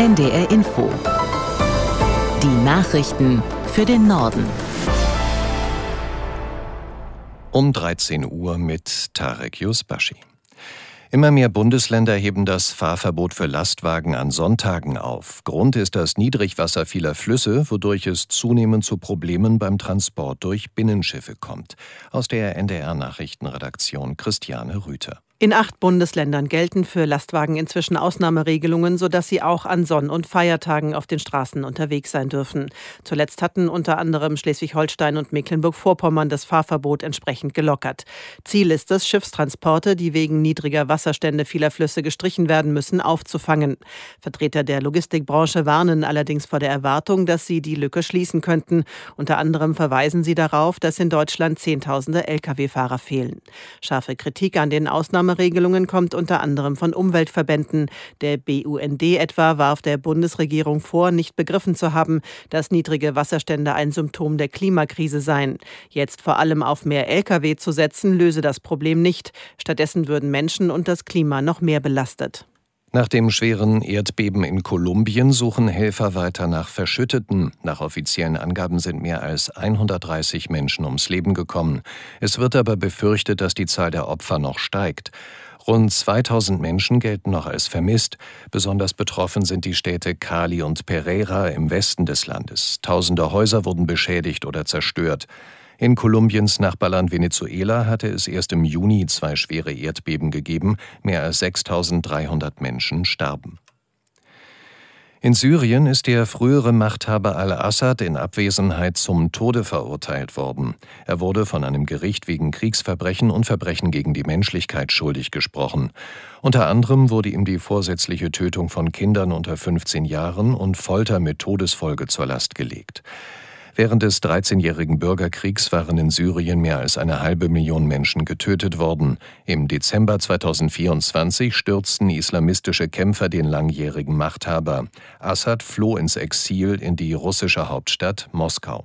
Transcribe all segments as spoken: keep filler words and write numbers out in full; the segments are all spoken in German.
N D R Info. Die Nachrichten für den Norden. Um dreizehn Uhr mit Tarek Yusbashi. Immer mehr Bundesländer heben das Fahrverbot für Lastwagen an Sonntagen auf. Grund ist das Niedrigwasser vieler Flüsse, wodurch es zunehmend zu Problemen beim Transport durch Binnenschiffe kommt. Aus der N D R-Nachrichtenredaktion Christiane Rüther. In acht Bundesländern gelten für Lastwagen inzwischen Ausnahmeregelungen, sodass sie auch an Sonn- und Feiertagen auf den Straßen unterwegs sein dürfen. Zuletzt hatten unter anderem Schleswig-Holstein und Mecklenburg-Vorpommern das Fahrverbot entsprechend gelockert. Ziel ist es, Schiffstransporte, die wegen niedriger Wasserstände vieler Flüsse gestrichen werden müssen, aufzufangen. Vertreter der Logistikbranche warnen allerdings vor der Erwartung, dass sie die Lücke schließen könnten. Unter anderem verweisen sie darauf, dass in Deutschland Zehntausende L K W-Fahrer fehlen. Scharfe Kritik an den Ausnahmen Regelungen kommt unter anderem von Umweltverbänden. Der B U N D etwa warf der Bundesregierung vor, nicht begriffen zu haben, dass niedrige Wasserstände ein Symptom der Klimakrise seien. Jetzt vor allem auf mehr L K W zu setzen, löse das Problem nicht. Stattdessen würden Menschen und das Klima noch mehr belastet. Nach dem schweren Erdbeben in Kolumbien suchen Helfer weiter nach Verschütteten. Nach offiziellen Angaben sind mehr als hundertdreißig Menschen ums Leben gekommen. Es wird aber befürchtet, dass die Zahl der Opfer noch steigt. Rund zweitausend Menschen gelten noch als vermisst. Besonders betroffen sind die Städte Cali und Pereira im Westen des Landes. Tausende Häuser wurden beschädigt oder zerstört. In Kolumbiens Nachbarland Venezuela hatte es erst im Juni zwei schwere Erdbeben gegeben. Mehr als sechstausenddreihundert Menschen starben. In Syrien ist der frühere Machthaber al-Assad in Abwesenheit zum Tode verurteilt worden. Er wurde von einem Gericht wegen Kriegsverbrechen und Verbrechen gegen die Menschlichkeit schuldig gesprochen. Unter anderem wurde ihm die vorsätzliche Tötung von Kindern unter fünfzehn Jahren und Folter mit Todesfolge zur Last gelegt. Während des dreizehnjährigen Bürgerkriegs waren in Syrien mehr als eine halbe Million Menschen getötet worden. Im Dezember zweitausendvierundzwanzig stürzten islamistische Kämpfer den langjährigen Machthaber. Assad floh ins Exil in die russische Hauptstadt Moskau.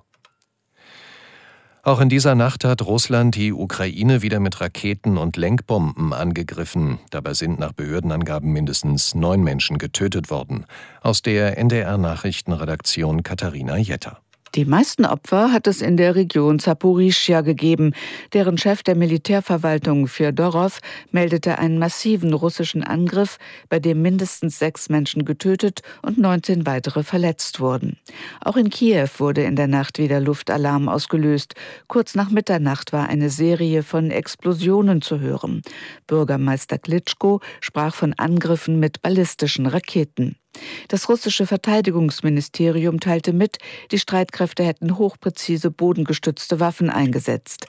Auch in dieser Nacht hat Russland die Ukraine wieder mit Raketen und Lenkbomben angegriffen. Dabei sind nach Behördenangaben mindestens neun Menschen getötet worden. Aus der N D R-Nachrichtenredaktion Katharina Jetter. Die meisten Opfer hat es in der Region Saporischschja gegeben. Deren Chef der Militärverwaltung Fjodorow meldete einen massiven russischen Angriff, bei dem mindestens sechs Menschen getötet und neunzehn weitere verletzt wurden. Auch in Kiew wurde in der Nacht wieder Luftalarm ausgelöst. Kurz nach Mitternacht war eine Serie von Explosionen zu hören. Bürgermeister Klitschko sprach von Angriffen mit ballistischen Raketen. Das russische Verteidigungsministerium teilte mit, die Streitkräfte hätten hochpräzise bodengestützte Waffen eingesetzt.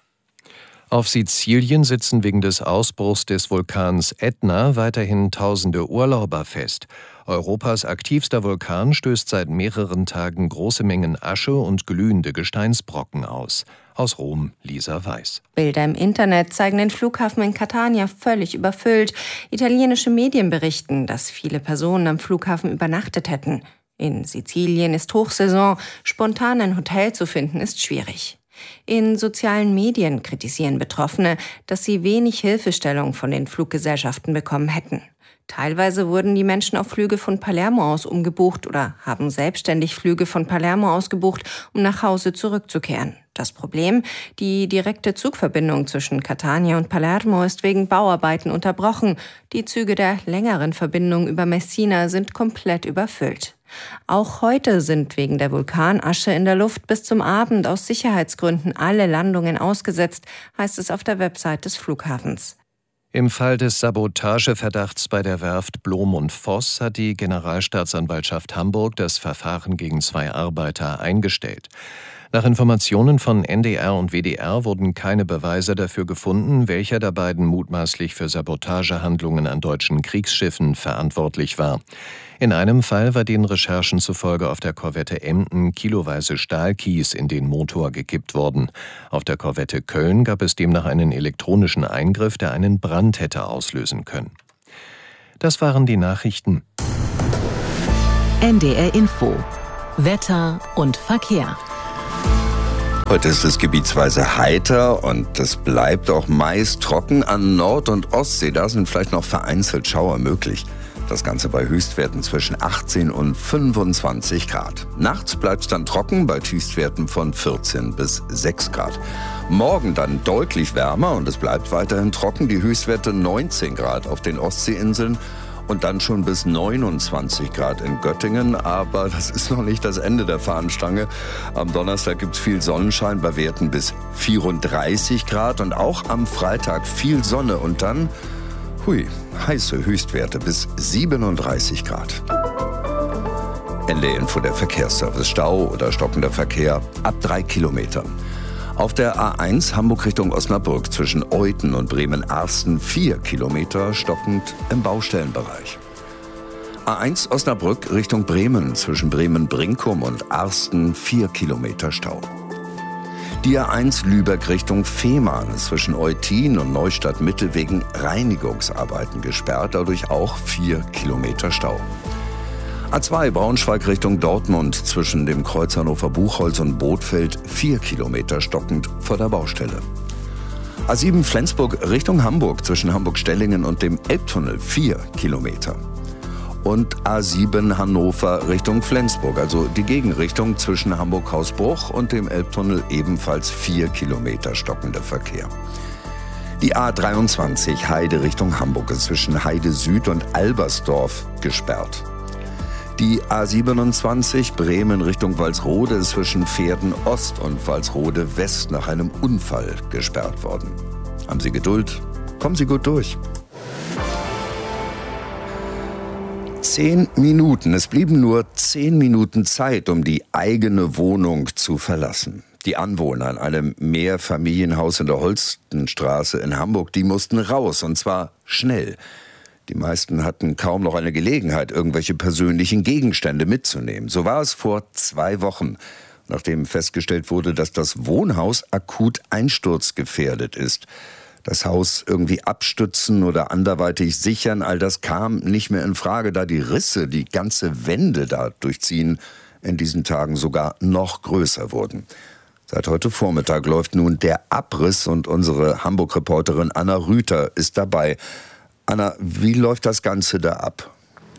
Auf Sizilien sitzen wegen des Ausbruchs des Vulkans Ätna weiterhin tausende Urlauber fest. Europas aktivster Vulkan stößt seit mehreren Tagen große Mengen Asche und glühende Gesteinsbrocken aus. Aus Rom, Lisa Weiß. Bilder im Internet zeigen den Flughafen in Catania völlig überfüllt. Italienische Medien berichten, dass viele Personen am Flughafen übernachtet hätten. In Sizilien ist Hochsaison, spontan ein Hotel zu finden ist schwierig. In sozialen Medien kritisieren Betroffene, dass sie wenig Hilfestellung von den Fluggesellschaften bekommen hätten. Teilweise wurden die Menschen auf Flüge von Palermo aus umgebucht oder haben selbstständig Flüge von Palermo aus gebucht, um nach Hause zurückzukehren. Das Problem: Die direkte Zugverbindung zwischen Catania und Palermo ist wegen Bauarbeiten unterbrochen. Die Züge der längeren Verbindung über Messina sind komplett überfüllt. Auch heute sind wegen der Vulkanasche in der Luft bis zum Abend aus Sicherheitsgründen alle Landungen ausgesetzt, heißt es auf der Website des Flughafens. Im Fall des Sabotageverdachts bei der Werft Blom und Voss hat die Generalstaatsanwaltschaft Hamburg das Verfahren gegen zwei Arbeiter eingestellt. Nach Informationen von N D R und W D R wurden keine Beweise dafür gefunden, welcher der beiden mutmaßlich für Sabotagehandlungen an deutschen Kriegsschiffen verantwortlich war. In einem Fall war den Recherchen zufolge auf der Korvette Emden kiloweise Stahlkies in den Motor gekippt worden. Auf der Korvette Köln gab es demnach einen elektronischen Eingriff, der einen Brand hätte auslösen können. Das waren die Nachrichten. N D R Info. Wetter und Verkehr. Heute ist es gebietsweise heiter und es bleibt auch meist trocken. An Nord- und Ostsee, da sind vielleicht noch vereinzelt Schauer möglich. Das Ganze bei Höchstwerten zwischen achtzehn und fünfundzwanzig Grad. Nachts bleibt es dann trocken bei Tiefstwerten von vierzehn bis sechs Grad. Morgen dann deutlich wärmer und es bleibt weiterhin trocken. Die Höchstwerte neunzehn Grad auf den Ostseeinseln und dann schon bis neunundzwanzig Grad in Göttingen. Aber das ist noch nicht das Ende der Fahnenstange. Am Donnerstag gibt es viel Sonnenschein bei Werten bis vierunddreißig Grad und auch am Freitag viel Sonne und dann, hui, heiße Höchstwerte bis siebenunddreißig Grad. N D Info der Verkehrsservice. Stau oder stockender Verkehr ab drei Kilometern. Auf der A eins Hamburg Richtung Osnabrück zwischen Euthen und Bremen-Arsten vier Kilometer stockend im Baustellenbereich. A eins Osnabrück Richtung Bremen zwischen Bremen-Brinkum und Arsten vier Kilometer Stau. Die A eins Lübeck Richtung Fehmarn ist zwischen Eutin und Neustadt Mitte wegen Reinigungsarbeiten gesperrt, dadurch auch vier Kilometer Stau. A zwei Braunschweig Richtung Dortmund zwischen dem Kreuz Hannover-Buchholz und Bothfeld vier Kilometer stockend vor der Baustelle. A sieben Flensburg Richtung Hamburg zwischen Hamburg-Stellingen und dem Elbtunnel vier Kilometer. Und A sieben Hannover Richtung Flensburg, also die Gegenrichtung zwischen Hamburg-Hausbruch und dem Elbtunnel ebenfalls vier Kilometer stockender Verkehr. Die A dreiundzwanzig Heide Richtung Hamburg ist zwischen Heide Süd und Albersdorf gesperrt. Die A siebenundzwanzig Bremen Richtung Walsrode ist zwischen Pferden Ost und Walsrode West nach einem Unfall gesperrt worden. Haben Sie Geduld? Kommen Sie gut durch. Zehn Minuten. Es blieben nur zehn Minuten Zeit, um die eigene Wohnung zu verlassen. Die Anwohner in einem Mehrfamilienhaus in der Holstenstraße in Hamburg, die mussten raus, und zwar schnell. Die meisten hatten kaum noch eine Gelegenheit, irgendwelche persönlichen Gegenstände mitzunehmen. So war es vor zwei Wochen, nachdem festgestellt wurde, dass das Wohnhaus akut einsturzgefährdet ist. Das Haus irgendwie abstützen oder anderweitig sichern, all das kam nicht mehr in Frage, da die Risse, die ganze Wände da durchziehen, in diesen Tagen sogar noch größer wurden. Seit heute Vormittag läuft nun der Abriss und unsere Hamburg-Reporterin Anna Rüther ist dabei. Anna, wie läuft das Ganze da ab?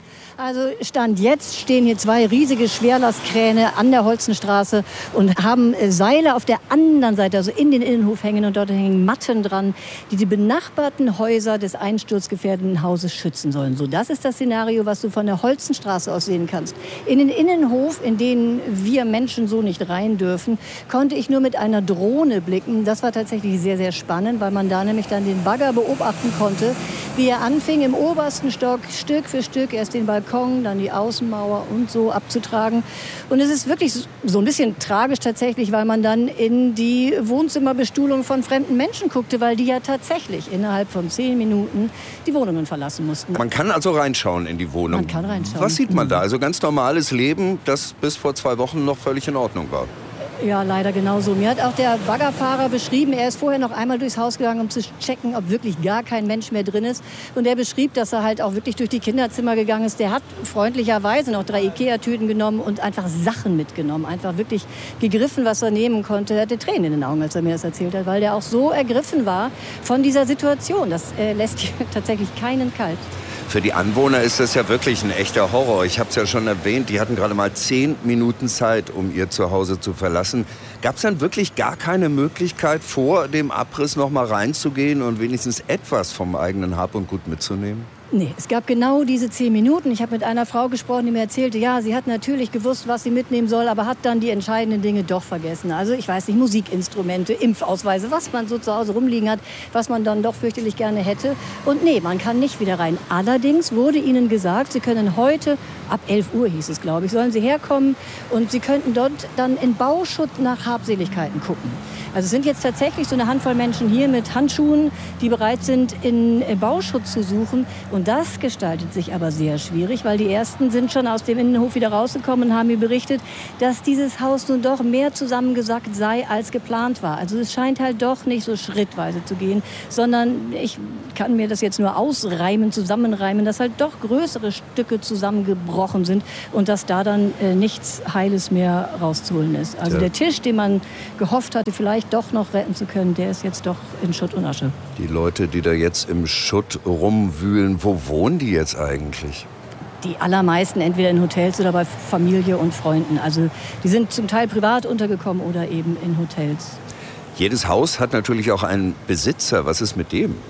Also Stand jetzt stehen hier zwei riesige Schwerlastkräne an der Holstenstraße und haben Seile auf der anderen Seite, also in den Innenhof hängen, und dort hängen Matten dran, die die benachbarten Häuser des einsturzgefährdeten Hauses schützen sollen. So, das ist das Szenario, was du von der Holstenstraße aus sehen kannst. In den Innenhof, in den wir Menschen so nicht rein dürfen, konnte ich nur mit einer Drohne blicken. Das war tatsächlich sehr, sehr spannend, weil man da nämlich dann den Bagger beobachten konnte, wie er anfing, im obersten Stock Stück für Stück erst den Balkon, dann die Außenmauer und so abzutragen. Und es ist wirklich so ein bisschen tragisch tatsächlich, weil man dann in die Wohnzimmerbestuhlung von fremden Menschen guckte, weil die ja tatsächlich innerhalb von zehn Minuten die Wohnungen verlassen mussten. Man kann also reinschauen in die Wohnung. Man kann reinschauen. Was sieht man da? Also ganz normales Leben, das bis vor zwei Wochen noch völlig in Ordnung war. Ja, leider genauso. Mir hat auch der Baggerfahrer beschrieben, er ist vorher noch einmal durchs Haus gegangen, um zu checken, ob wirklich gar kein Mensch mehr drin ist. Und er beschrieb, dass er halt auch wirklich durch die Kinderzimmer gegangen ist. Der hat freundlicherweise noch drei Ikea-Tüten genommen und einfach Sachen mitgenommen. Einfach wirklich gegriffen, was er nehmen konnte. Er hatte Tränen in den Augen, als er mir das erzählt hat, weil der auch so ergriffen war von dieser Situation. Das äh, lässt hier tatsächlich keinen kalt. Für die Anwohner ist das ja wirklich ein echter Horror. Ich habe es ja schon erwähnt, die hatten gerade mal zehn Minuten Zeit, um ihr Zuhause zu verlassen. Gab es dann wirklich gar keine Möglichkeit, vor dem Abriss noch mal reinzugehen und wenigstens etwas vom eigenen Hab und Gut mitzunehmen? Nee, es gab genau diese zehn Minuten. Ich habe mit einer Frau gesprochen, die mir erzählte, ja, sie hat natürlich gewusst, was sie mitnehmen soll, aber hat dann die entscheidenden Dinge doch vergessen. Also ich weiß nicht, Musikinstrumente, Impfausweise, was man so zu Hause rumliegen hat, was man dann doch fürchterlich gerne hätte. Und nee, man kann nicht wieder rein. Allerdings wurde ihnen gesagt, sie können heute, ab elf Uhr hieß es, glaube ich, sollen sie herkommen und sie könnten dort dann in Bauschutt nach Habseligkeiten gucken. Also es sind jetzt tatsächlich so eine Handvoll Menschen hier mit Handschuhen, die bereit sind, in Bauschutz zu suchen. Und das gestaltet sich aber sehr schwierig, weil die Ersten sind schon aus dem Innenhof wieder rausgekommen und haben mir berichtet, dass dieses Haus nun doch mehr zusammengesackt sei, als geplant war. Also es scheint halt doch nicht so schrittweise zu gehen, sondern ich kann mir das jetzt nur ausreimen, zusammenreimen, dass halt doch größere Stücke zusammengebrochen sind und dass da dann äh, nichts Heiles mehr rauszuholen ist. Also ja. Der Tisch, den man gehofft hatte, vielleicht doch noch retten zu können, der ist jetzt doch in Schutt und Asche. Die Leute, die da jetzt im Schutt rumwühlen, wo wohnen die jetzt eigentlich? Die allermeisten entweder in Hotels oder bei Familie und Freunden. Also die sind zum Teil privat untergekommen oder eben in Hotels. Jedes Haus hat natürlich auch einen Besitzer. Was ist mit dem?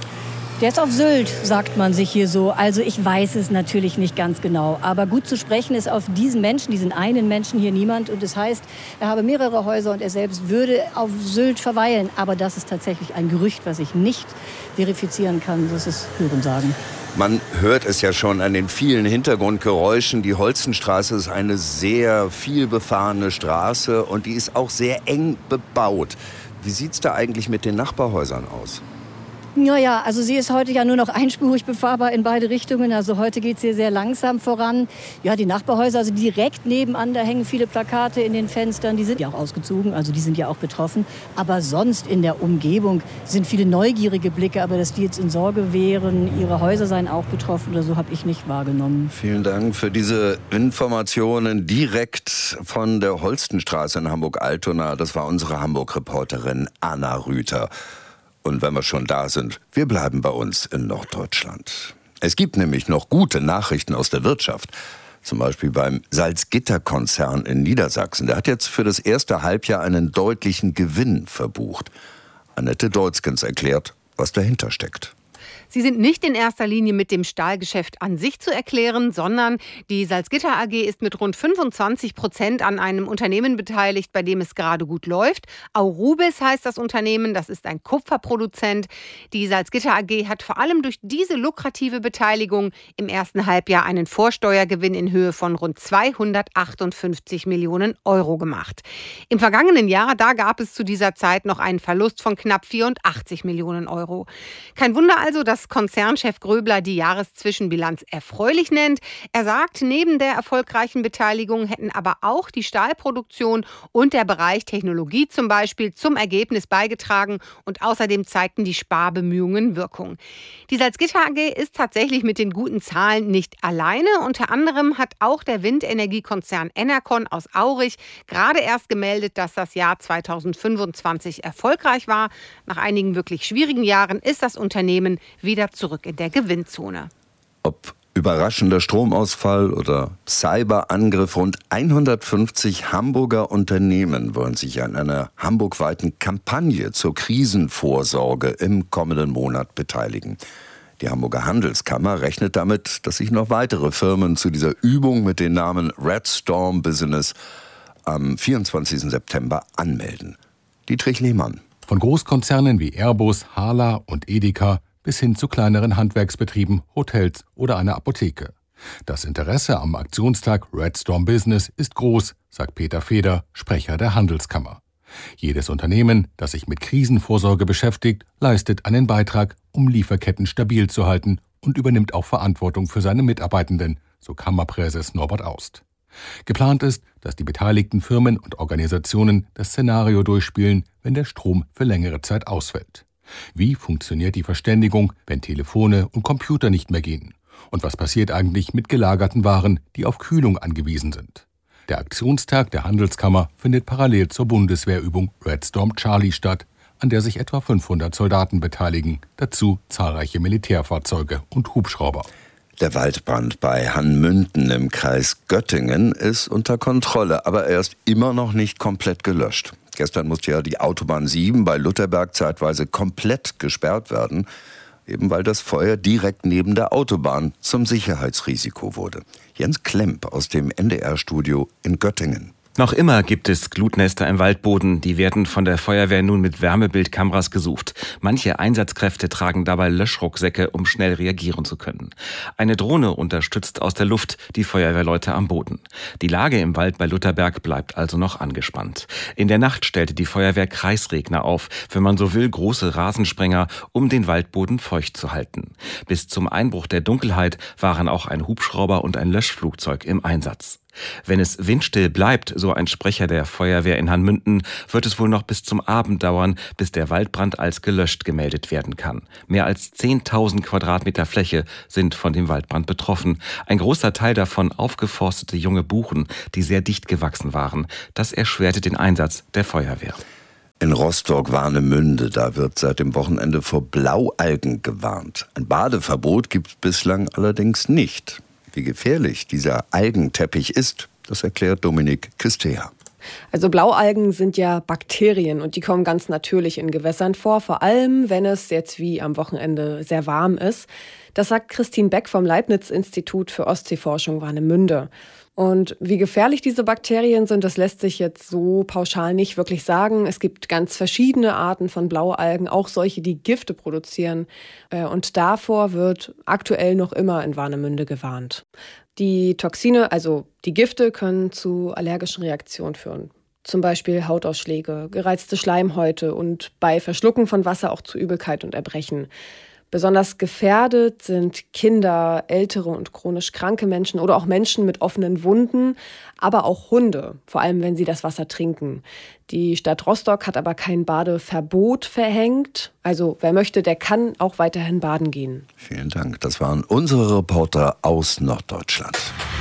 Der ist auf Sylt, sagt man sich hier so. Also ich weiß es natürlich nicht ganz genau. Aber gut zu sprechen ist auf diesen Menschen, diesen einen Menschen hier niemand. Und das heißt, er habe mehrere Häuser und er selbst würde auf Sylt verweilen. Aber das ist tatsächlich ein Gerücht, was ich nicht verifizieren kann. Das ist Hörensagen. Man hört es ja schon an den vielen Hintergrundgeräuschen. Die Holstenstraße ist eine sehr viel befahrene Straße und die ist auch sehr eng bebaut. Wie sieht es da eigentlich mit den Nachbarhäusern aus? Ja, ja, also sie ist heute ja nur noch einspurig befahrbar in beide Richtungen. Also heute geht es hier sehr langsam voran. Ja, die Nachbarhäuser, also direkt nebenan, da hängen viele Plakate in den Fenstern. Die sind ja auch ausgezogen, also die sind ja auch betroffen. Aber sonst in der Umgebung sind viele neugierige Blicke. Aber dass die jetzt in Sorge wären, ihre Häuser seien auch betroffen oder so, habe ich nicht wahrgenommen. Vielen Dank für diese Informationen direkt von der Holstenstraße in Hamburg-Altona. Das war unsere Hamburg-Reporterin Anna Rüther. Und wenn wir schon da sind, wir bleiben bei uns in Norddeutschland. Es gibt nämlich noch gute Nachrichten aus der Wirtschaft. Zum Beispiel beim Salzgitter-Konzern in Niedersachsen. Der hat jetzt für das erste Halbjahr einen deutlichen Gewinn verbucht. Annette Deutzgens erklärt, was dahinter steckt. Sie sind nicht in erster Linie mit dem Stahlgeschäft an sich zu erklären, sondern die Salzgitter A G ist mit rund fünfundzwanzig Prozent an einem Unternehmen beteiligt, bei dem es gerade gut läuft. Aurubis heißt das Unternehmen, das ist ein Kupferproduzent. Die Salzgitter A G hat vor allem durch diese lukrative Beteiligung im ersten Halbjahr einen Vorsteuergewinn in Höhe von rund zweihundertachtundfünfzig Millionen Euro gemacht. Im vergangenen Jahr, da gab es zu dieser Zeit noch einen Verlust von knapp vierundachtzig Millionen Euro. Kein Wunder also, dass Konzernchef Gröbler die Jahreszwischenbilanz erfreulich nennt. Er sagt, neben der erfolgreichen Beteiligung hätten aber auch die Stahlproduktion und der Bereich Technologie zum Beispiel zum Ergebnis beigetragen und außerdem zeigten die Sparbemühungen Wirkung. Die Salzgitter A G ist tatsächlich mit den guten Zahlen nicht alleine. Unter anderem hat auch der Windenergiekonzern Enercon aus Aurich gerade erst gemeldet, dass das Jahr zweitausendfünfundzwanzig erfolgreich war. Nach einigen wirklich schwierigen Jahren ist das Unternehmen wieder zurück in der Gewinnzone. Ob überraschender Stromausfall oder Cyberangriff, rund hundertfünfzig Hamburger Unternehmen wollen sich an einer hamburgweiten Kampagne zur Krisenvorsorge im kommenden Monat beteiligen. Die Hamburger Handelskammer rechnet damit, dass sich noch weitere Firmen zu dieser Übung mit dem Namen Red Storm Business am vierundzwanzigsten September anmelden. Dietrich Lehmann. Von Großkonzernen wie Airbus, Hala und Edeka bis hin zu kleineren Handwerksbetrieben, Hotels oder einer Apotheke. Das Interesse am Aktionstag Red Storm Business ist groß, sagt Peter Feder, Sprecher der Handelskammer. Jedes Unternehmen, das sich mit Krisenvorsorge beschäftigt, leistet einen Beitrag, um Lieferketten stabil zu halten und übernimmt auch Verantwortung für seine Mitarbeitenden, so Kammerpräses Norbert Aust. Geplant ist, dass die beteiligten Firmen und Organisationen das Szenario durchspielen, wenn der Strom für längere Zeit ausfällt. Wie funktioniert die Verständigung, wenn Telefone und Computer nicht mehr gehen? Und was passiert eigentlich mit gelagerten Waren, die auf Kühlung angewiesen sind? Der Aktionstag der Handelskammer findet parallel zur Bundeswehrübung Red Storm Charlie statt, an der sich etwa fünfhundert Soldaten beteiligen, dazu zahlreiche Militärfahrzeuge und Hubschrauber. Der Waldbrand bei Hanmünden im Kreis Göttingen ist unter Kontrolle, aber er ist immer noch nicht komplett gelöscht. Gestern musste ja die Autobahn sieben bei Lutherberg zeitweise komplett gesperrt werden, eben weil das Feuer direkt neben der Autobahn zum Sicherheitsrisiko wurde. Jens Klemp aus dem N D R-Studio in Göttingen. Noch immer gibt es Glutnester im Waldboden. Die werden von der Feuerwehr nun mit Wärmebildkameras gesucht. Manche Einsatzkräfte tragen dabei Löschrucksäcke, um schnell reagieren zu können. Eine Drohne unterstützt aus der Luft die Feuerwehrleute am Boden. Die Lage im Wald bei Lutherberg bleibt also noch angespannt. In der Nacht stellte die Feuerwehr Kreisregner auf, wenn man so will, große Rasensprenger, um den Waldboden feucht zu halten. Bis zum Einbruch der Dunkelheit waren auch ein Hubschrauber und ein Löschflugzeug im Einsatz. Wenn es windstill bleibt, so ein Sprecher der Feuerwehr in Hanmünden, wird es wohl noch bis zum Abend dauern, bis der Waldbrand als gelöscht gemeldet werden kann. Mehr als zehntausend Quadratmeter Fläche sind von dem Waldbrand betroffen. Ein großer Teil davon aufgeforstete junge Buchen, die sehr dicht gewachsen waren. Das erschwerte den Einsatz der Feuerwehr. In Rostock-Warnemünde, da wird seit dem Wochenende vor Blaualgen gewarnt. Ein Badeverbot gibt es bislang allerdings nicht. Wie gefährlich dieser Algenteppich ist, das erklärt Dominique Kistea. Also Blaualgen sind ja Bakterien und die kommen ganz natürlich in Gewässern vor, vor allem wenn es jetzt wie am Wochenende sehr warm ist. Das sagt Christine Beck vom Leibniz-Institut für Ostseeforschung Warnemünde. Und wie gefährlich diese Bakterien sind, das lässt sich jetzt so pauschal nicht wirklich sagen. Es gibt ganz verschiedene Arten von Blaualgen, auch solche, die Gifte produzieren. Und davor wird aktuell noch immer in Warnemünde gewarnt. Die Toxine, also die Gifte, können zu allergischen Reaktionen führen. Zum Beispiel Hautausschläge, gereizte Schleimhäute und bei Verschlucken von Wasser auch zu Übelkeit und Erbrechen. Besonders gefährdet sind Kinder, ältere und chronisch kranke Menschen oder auch Menschen mit offenen Wunden, aber auch Hunde, vor allem wenn sie das Wasser trinken. Die Stadt Rostock hat aber kein Badeverbot verhängt. Also wer möchte, der kann auch weiterhin baden gehen. Vielen Dank. Das waren unsere Reporter aus Norddeutschland.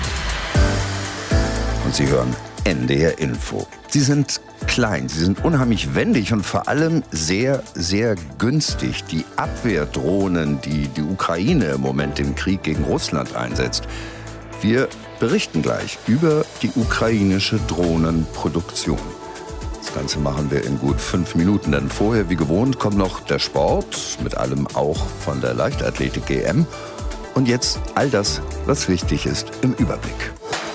Und Sie hören N D R Info. Sie sind klein, sie sind unheimlich wendig und vor allem sehr, sehr günstig. Die Abwehrdrohnen, die die Ukraine im Moment im Krieg gegen Russland einsetzt. Wir berichten gleich über die ukrainische Drohnenproduktion. Das Ganze machen wir in gut fünf Minuten, denn vorher, wie gewohnt, kommt noch der Sport, mit allem auch von der Leichtathletik-G M. Und jetzt all das, was wichtig ist, im Überblick.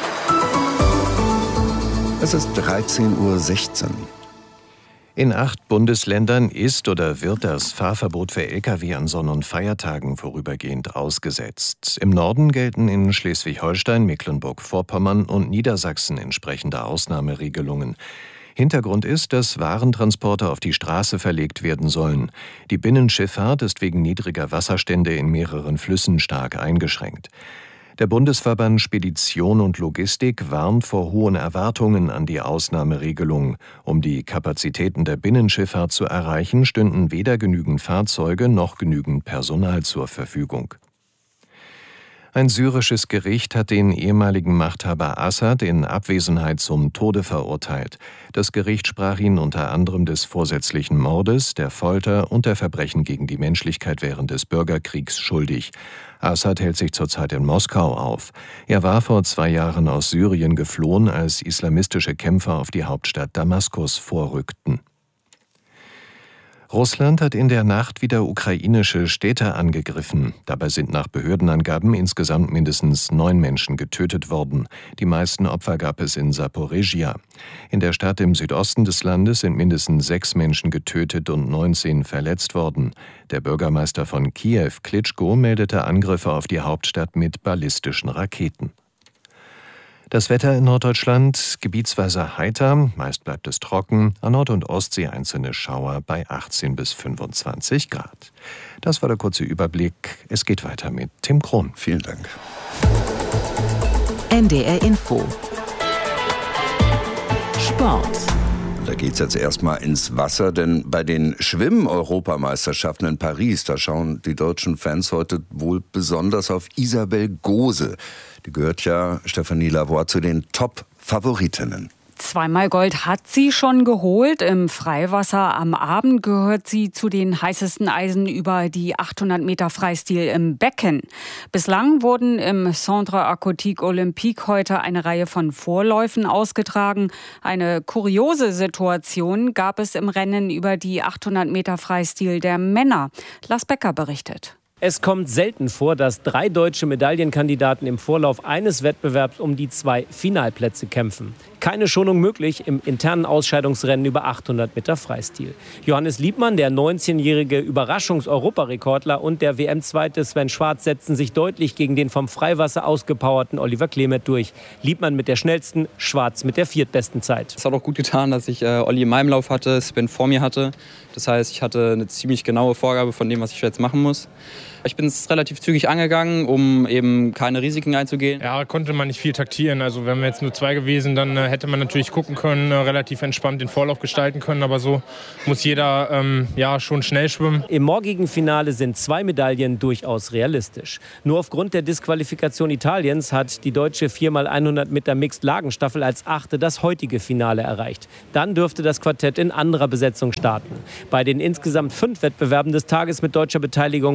Es ist dreizehn Uhr sechzehn. In acht Bundesländern ist oder wird das Fahrverbot für L K W an Sonn- und Feiertagen vorübergehend ausgesetzt. Im Norden gelten in Schleswig-Holstein, Mecklenburg-Vorpommern und Niedersachsen entsprechende Ausnahmeregelungen. Hintergrund ist, dass Warentransporte auf die Straße verlegt werden sollen. Die Binnenschifffahrt ist wegen niedriger Wasserstände in mehreren Flüssen stark eingeschränkt. Der Bundesverband Spedition und Logistik warnt vor hohen Erwartungen an die Ausnahmeregelung. Um die Kapazitäten der Binnenschifffahrt zu erreichen, stünden weder genügend Fahrzeuge noch genügend Personal zur Verfügung. Ein syrisches Gericht hat den ehemaligen Machthaber Assad in Abwesenheit zum Tode verurteilt. Das Gericht sprach ihn unter anderem des vorsätzlichen Mordes, der Folter und der Verbrechen gegen die Menschlichkeit während des Bürgerkriegs schuldig. Assad hält sich zurzeit in Moskau auf. Er war vor zwei Jahren aus Syrien geflohen, als islamistische Kämpfer auf die Hauptstadt Damaskus vorrückten. Russland hat in der Nacht wieder ukrainische Städte angegriffen. Dabei sind nach Behördenangaben insgesamt mindestens neun Menschen getötet worden. Die meisten Opfer gab es in Saporežia. In der Stadt im Südosten des Landes sind mindestens sechs Menschen getötet und neunzehn verletzt worden. Der Bürgermeister von Kiew, Klitschko, meldete Angriffe auf die Hauptstadt mit ballistischen Raketen. Das Wetter in Norddeutschland gebietsweise heiter, meist bleibt es trocken, an Nord- und Ostsee einzelne Schauer bei achtzehn bis fünfundzwanzig Grad. Das war der kurze Überblick. Es geht weiter mit Tim Krohn. Vielen Dank. N D R Info. Sport. Da geht's jetzt erstmal ins Wasser, denn bei den Schwimmen-Europameisterschaften in Paris, da schauen die deutschen Fans heute wohl besonders auf Isabel Gose. Die gehört ja, Stefanie Lavoie, zu den Top-Favoritinnen. Zweimal Gold hat sie schon geholt. Im Freiwasser am Abend gehört sie zu den heißesten Eisen über die achthundert Meter Freistil im Becken. Bislang wurden im Centre Aquatique Olympique heute eine Reihe von Vorläufen ausgetragen. Eine kuriose Situation gab es im Rennen über die achthundert Meter Freistil der Männer. Lars Becker berichtet. Es kommt selten vor, dass drei deutsche Medaillenkandidaten im Vorlauf eines Wettbewerbs um die zwei Finalplätze kämpfen. Keine Schonung möglich im internen Ausscheidungsrennen über achthundert Meter Freistil. Johannes Liebmann, der neunzehnjährige Überraschungs-Europarekordler, und der W M-Zweite Sven Schwarz setzen sich deutlich gegen den vom Freiwasser ausgepowerten Oliver Klemet durch. Liebmann mit der schnellsten, Schwarz mit der viertbesten Zeit. Es hat auch gut getan, dass ich äh, Olli in meinem Lauf hatte, Sven vor mir hatte. Das heißt, ich hatte eine ziemlich genaue Vorgabe von dem, was ich jetzt machen muss. Ich bin es relativ zügig angegangen, um eben keine Risiken einzugehen. Ja, konnte man nicht viel taktieren. Also wären wir jetzt nur zwei gewesen, dann äh, hätte man natürlich gucken können, äh, relativ entspannt den Vorlauf gestalten können. Aber so muss jeder ähm, ja, schon schnell schwimmen. Im morgigen Finale sind zwei Medaillen durchaus realistisch. Nur aufgrund der Disqualifikation Italiens hat die deutsche vier mal hundert Meter Mixed-Lagenstaffel als Achte das heutige Finale erreicht. Dann dürfte das Quartett in anderer Besetzung starten. Bei den insgesamt fünf Wettbewerben des Tages mit deutscher Beteiligung hat Isabel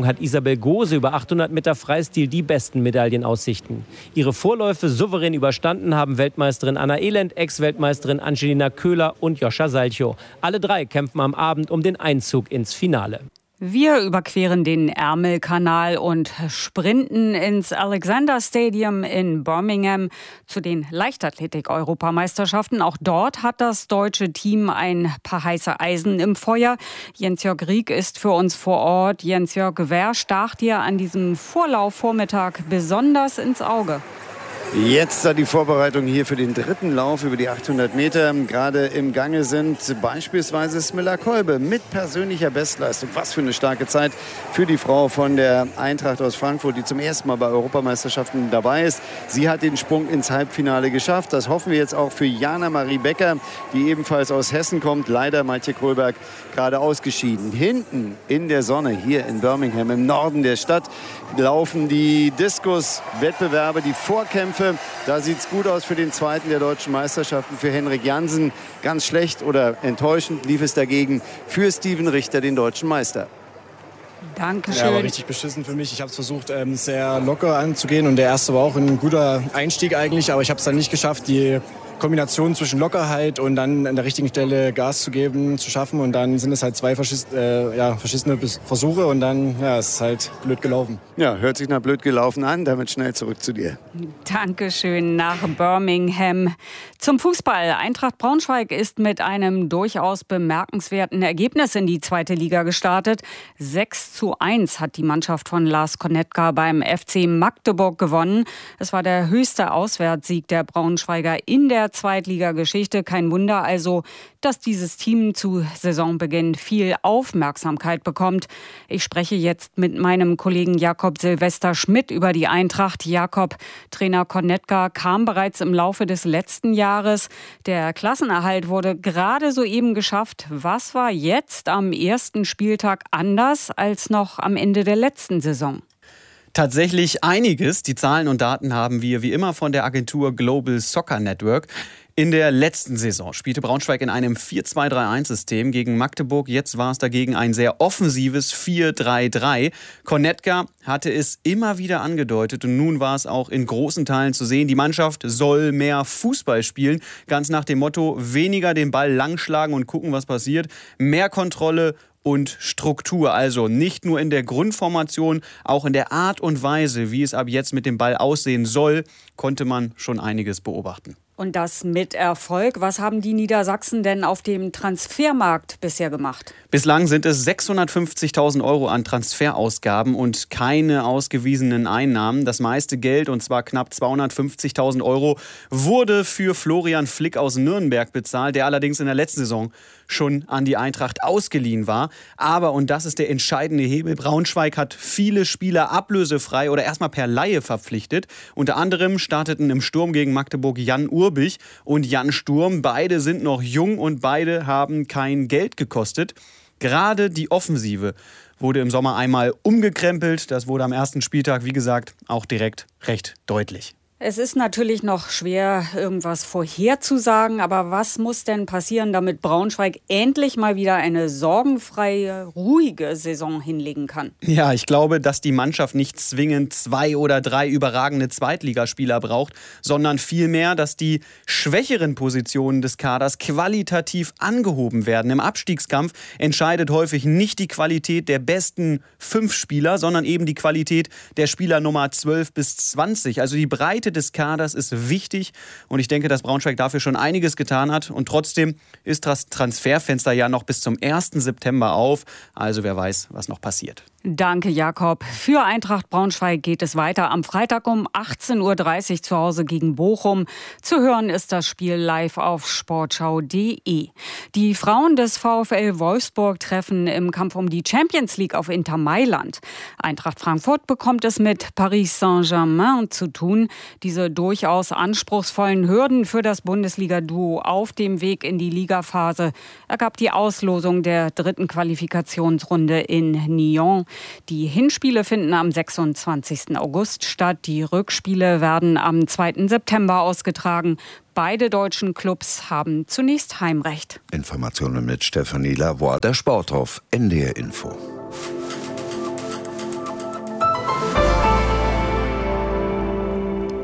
Isabel Gose über achthundert Meter Freistil die besten Medaillenaussichten. Ihre Vorläufe souverän überstanden haben Weltmeisterin Anna Elend, Ex-Weltmeisterin Angelina Köhler und Joscha Salchow. Alle drei kämpfen am Abend um den Einzug ins Finale. Wir überqueren den Ärmelkanal und sprinten ins Alexander Stadium in Birmingham zu den Leichtathletik-Europameisterschaften. Auch dort hat das deutsche Team ein paar heiße Eisen im Feuer. Jens-Jörg Rieck ist für uns vor Ort. Jens-Jörg, wer stach dir an diesem Vorlaufvormittag besonders ins Auge? Jetzt, da die Vorbereitungen hier für den dritten Lauf über die achthundert Meter gerade im Gange sind, beispielsweise Smilla Kolbe mit persönlicher Bestleistung. Was für eine starke Zeit für die Frau von der Eintracht aus Frankfurt, die zum ersten Mal bei Europameisterschaften dabei ist. Sie hat den Sprung ins Halbfinale geschafft. Das hoffen wir jetzt auch für Jana Marie Becker, die ebenfalls aus Hessen kommt. Leider Maitje Kohlberg gerade ausgeschieden. Hinten in der Sonne hier in Birmingham, im Norden der Stadt, laufen die Diskus-Wettbewerbe, die Vorkämpfe. Da sieht es gut aus für den zweiten der deutschen Meisterschaften für Henrik Jansen. Ganz schlecht oder enttäuschend lief es dagegen für Steven Richter, den deutschen Meister. Dankeschön. Ja, war richtig beschissen für mich. Ich habe es versucht, ähm, sehr locker anzugehen. Und der erste war auch ein guter Einstieg eigentlich. Aber ich habe es dann nicht geschafft, die Kombination zwischen Lockerheit und dann an der richtigen Stelle Gas zu geben, zu schaffen. Und dann sind es halt zwei verschiss, äh, ja, verschissene Versuche und dann ja, ist es halt blöd gelaufen. Ja, hört sich nach blöd gelaufen an. Damit schnell zurück zu dir. Dankeschön nach Birmingham. Zum Fußball. Eintracht Braunschweig ist mit einem durchaus bemerkenswerten Ergebnis in die zweite Liga gestartet. sechs zu eins hat die Mannschaft von Lars Konetka beim F C Magdeburg gewonnen. Es war der höchste Auswärtssieg der Braunschweiger in der Zweitligageschichte. Kein Wunder also, dass dieses Team zu Saisonbeginn viel Aufmerksamkeit bekommt. Ich spreche jetzt mit meinem Kollegen Jakob Silvester Schmidt über die Eintracht. Jakob, Trainer Konetka kam bereits im Laufe des letzten Jahres. Der Klassenerhalt wurde gerade soeben geschafft. Was war jetzt am ersten Spieltag anders als noch am Ende der letzten Saison? Tatsächlich einiges. Die Zahlen und Daten haben wir wie immer von der Agentur Global Soccer Network. In der letzten Saison spielte Braunschweig in einem vier zwei drei eins System gegen Magdeburg. Jetzt war es dagegen ein sehr offensives vier drei drei. Konetka hatte es immer wieder angedeutet und nun war es auch in großen Teilen zu sehen. Die Mannschaft soll mehr Fußball spielen. Ganz nach dem Motto, weniger den Ball langschlagen und gucken, was passiert. Mehr Kontrolle und Struktur. Also nicht nur in der Grundformation, auch in der Art und Weise, wie es ab jetzt mit dem Ball aussehen soll, konnte man schon einiges beobachten. Und das mit Erfolg. Was haben die Niedersachsen denn auf dem Transfermarkt bisher gemacht? Bislang sind es sechshundertfünfzigtausend Euro an Transferausgaben und keine ausgewiesenen Einnahmen. Das meiste Geld, und zwar knapp zweihundertfünfzigtausend Euro, wurde für Florian Flick aus Nürnberg bezahlt, der allerdings in der letzten Saison schon an die Eintracht ausgeliehen war. Aber, und das ist der entscheidende Hebel, Braunschweig hat viele Spieler ablösefrei oder erstmal per Leihe verpflichtet. Unter anderem starteten im Sturm gegen Magdeburg Jan Urbich und Jan Sturm. Beide sind noch jung und beide haben kein Geld gekostet. Gerade die Offensive wurde im Sommer einmal umgekrempelt. Das wurde am ersten Spieltag, wie gesagt, auch direkt recht deutlich. Es ist natürlich noch schwer, irgendwas vorherzusagen, aber was muss denn passieren, damit Braunschweig endlich mal wieder eine sorgenfreie, ruhige Saison hinlegen kann? Ja, ich glaube, dass die Mannschaft nicht zwingend zwei oder drei überragende Zweitligaspieler braucht, sondern vielmehr, dass die schwächeren Positionen des Kaders qualitativ angehoben werden. Im Abstiegskampf entscheidet häufig nicht die Qualität der besten fünf Spieler, sondern eben die Qualität der Spieler Nummer zwölf bis zwanzig. Also die Breite des Kaders ist wichtig und ich denke, dass Braunschweig dafür schon einiges getan hat und trotzdem ist das Transferfenster ja noch bis zum ersten September auf, also wer weiß, was noch passiert. Danke, Jakob. Für Eintracht Braunschweig geht es weiter am Freitag um achtzehn Uhr dreißig zu Hause gegen Bochum. Zu hören ist das Spiel live auf sportschau punkt de. Die Frauen des VfL Wolfsburg treffen im Kampf um die Champions League auf Inter Mailand. Eintracht Frankfurt bekommt es mit Paris Saint-Germain zu tun. Diese durchaus anspruchsvollen Hürden für das Bundesliga-Duo auf dem Weg in die Ligaphase ergab die Auslosung der dritten Qualifikationsrunde in Nyon. Die Hinspiele finden am sechsundzwanzigsten August statt. Die Rückspiele werden am zweiten September ausgetragen. Beide deutschen Clubs haben zunächst Heimrecht. Informationen mit Stefanie Lavoie, der Sporthof, N D R Info.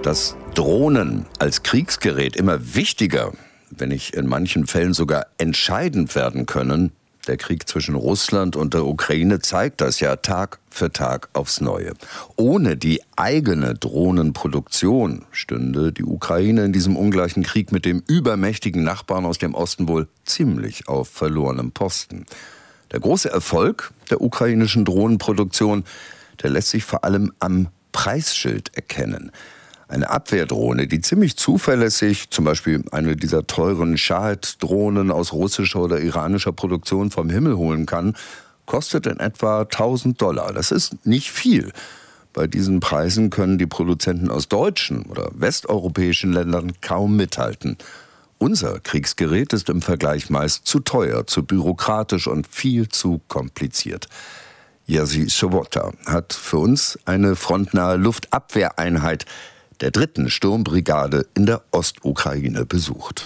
Dass Drohnen als Kriegsgerät immer wichtiger, wenn nicht in manchen Fällen sogar entscheidend werden können, der Krieg zwischen Russland und der Ukraine zeigt das ja Tag für Tag aufs Neue. Ohne die eigene Drohnenproduktion stünde die Ukraine in diesem ungleichen Krieg mit dem übermächtigen Nachbarn aus dem Osten wohl ziemlich auf verlorenem Posten. Der große Erfolg der ukrainischen Drohnenproduktion, der lässt sich vor allem am Preisschild erkennen. Eine Abwehrdrohne, die ziemlich zuverlässig, zum Beispiel eine dieser teuren Shahed-Drohnen aus russischer oder iranischer Produktion vom Himmel holen kann, kostet in etwa tausend Dollar. Das ist nicht viel. Bei diesen Preisen können die Produzenten aus deutschen oder westeuropäischen Ländern kaum mithalten. Unser Kriegsgerät ist im Vergleich meist zu teuer, zu bürokratisch und viel zu kompliziert. Jerzy Sobota hat für uns eine frontnahe Luftabwehreinheit der dritten Sturmbrigade in der Ostukraine besucht.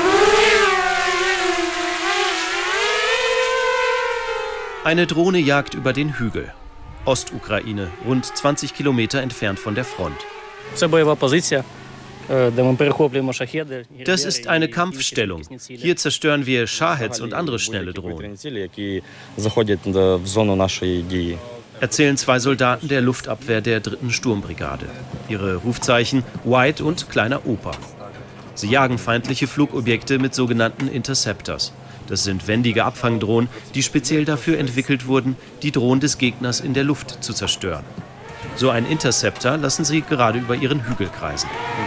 Eine Drohne jagt über den Hügel. Ostukraine, rund zwanzig Kilometer entfernt von der Front. Das ist eine Kampfstellung. Hier zerstören wir Shaheds und andere schnelle Drohnen, erzählen zwei Soldaten der Luftabwehr der dritten Sturmbrigade. Ihre Rufzeichen White und Kleiner Opa. Sie jagen feindliche Flugobjekte mit sogenannten Interceptors. Das sind wendige Abfangdrohnen, die speziell dafür entwickelt wurden, die Drohnen des Gegners in der Luft zu zerstören. So ein Interceptor lassen sie gerade über ihren Hügel kreisen.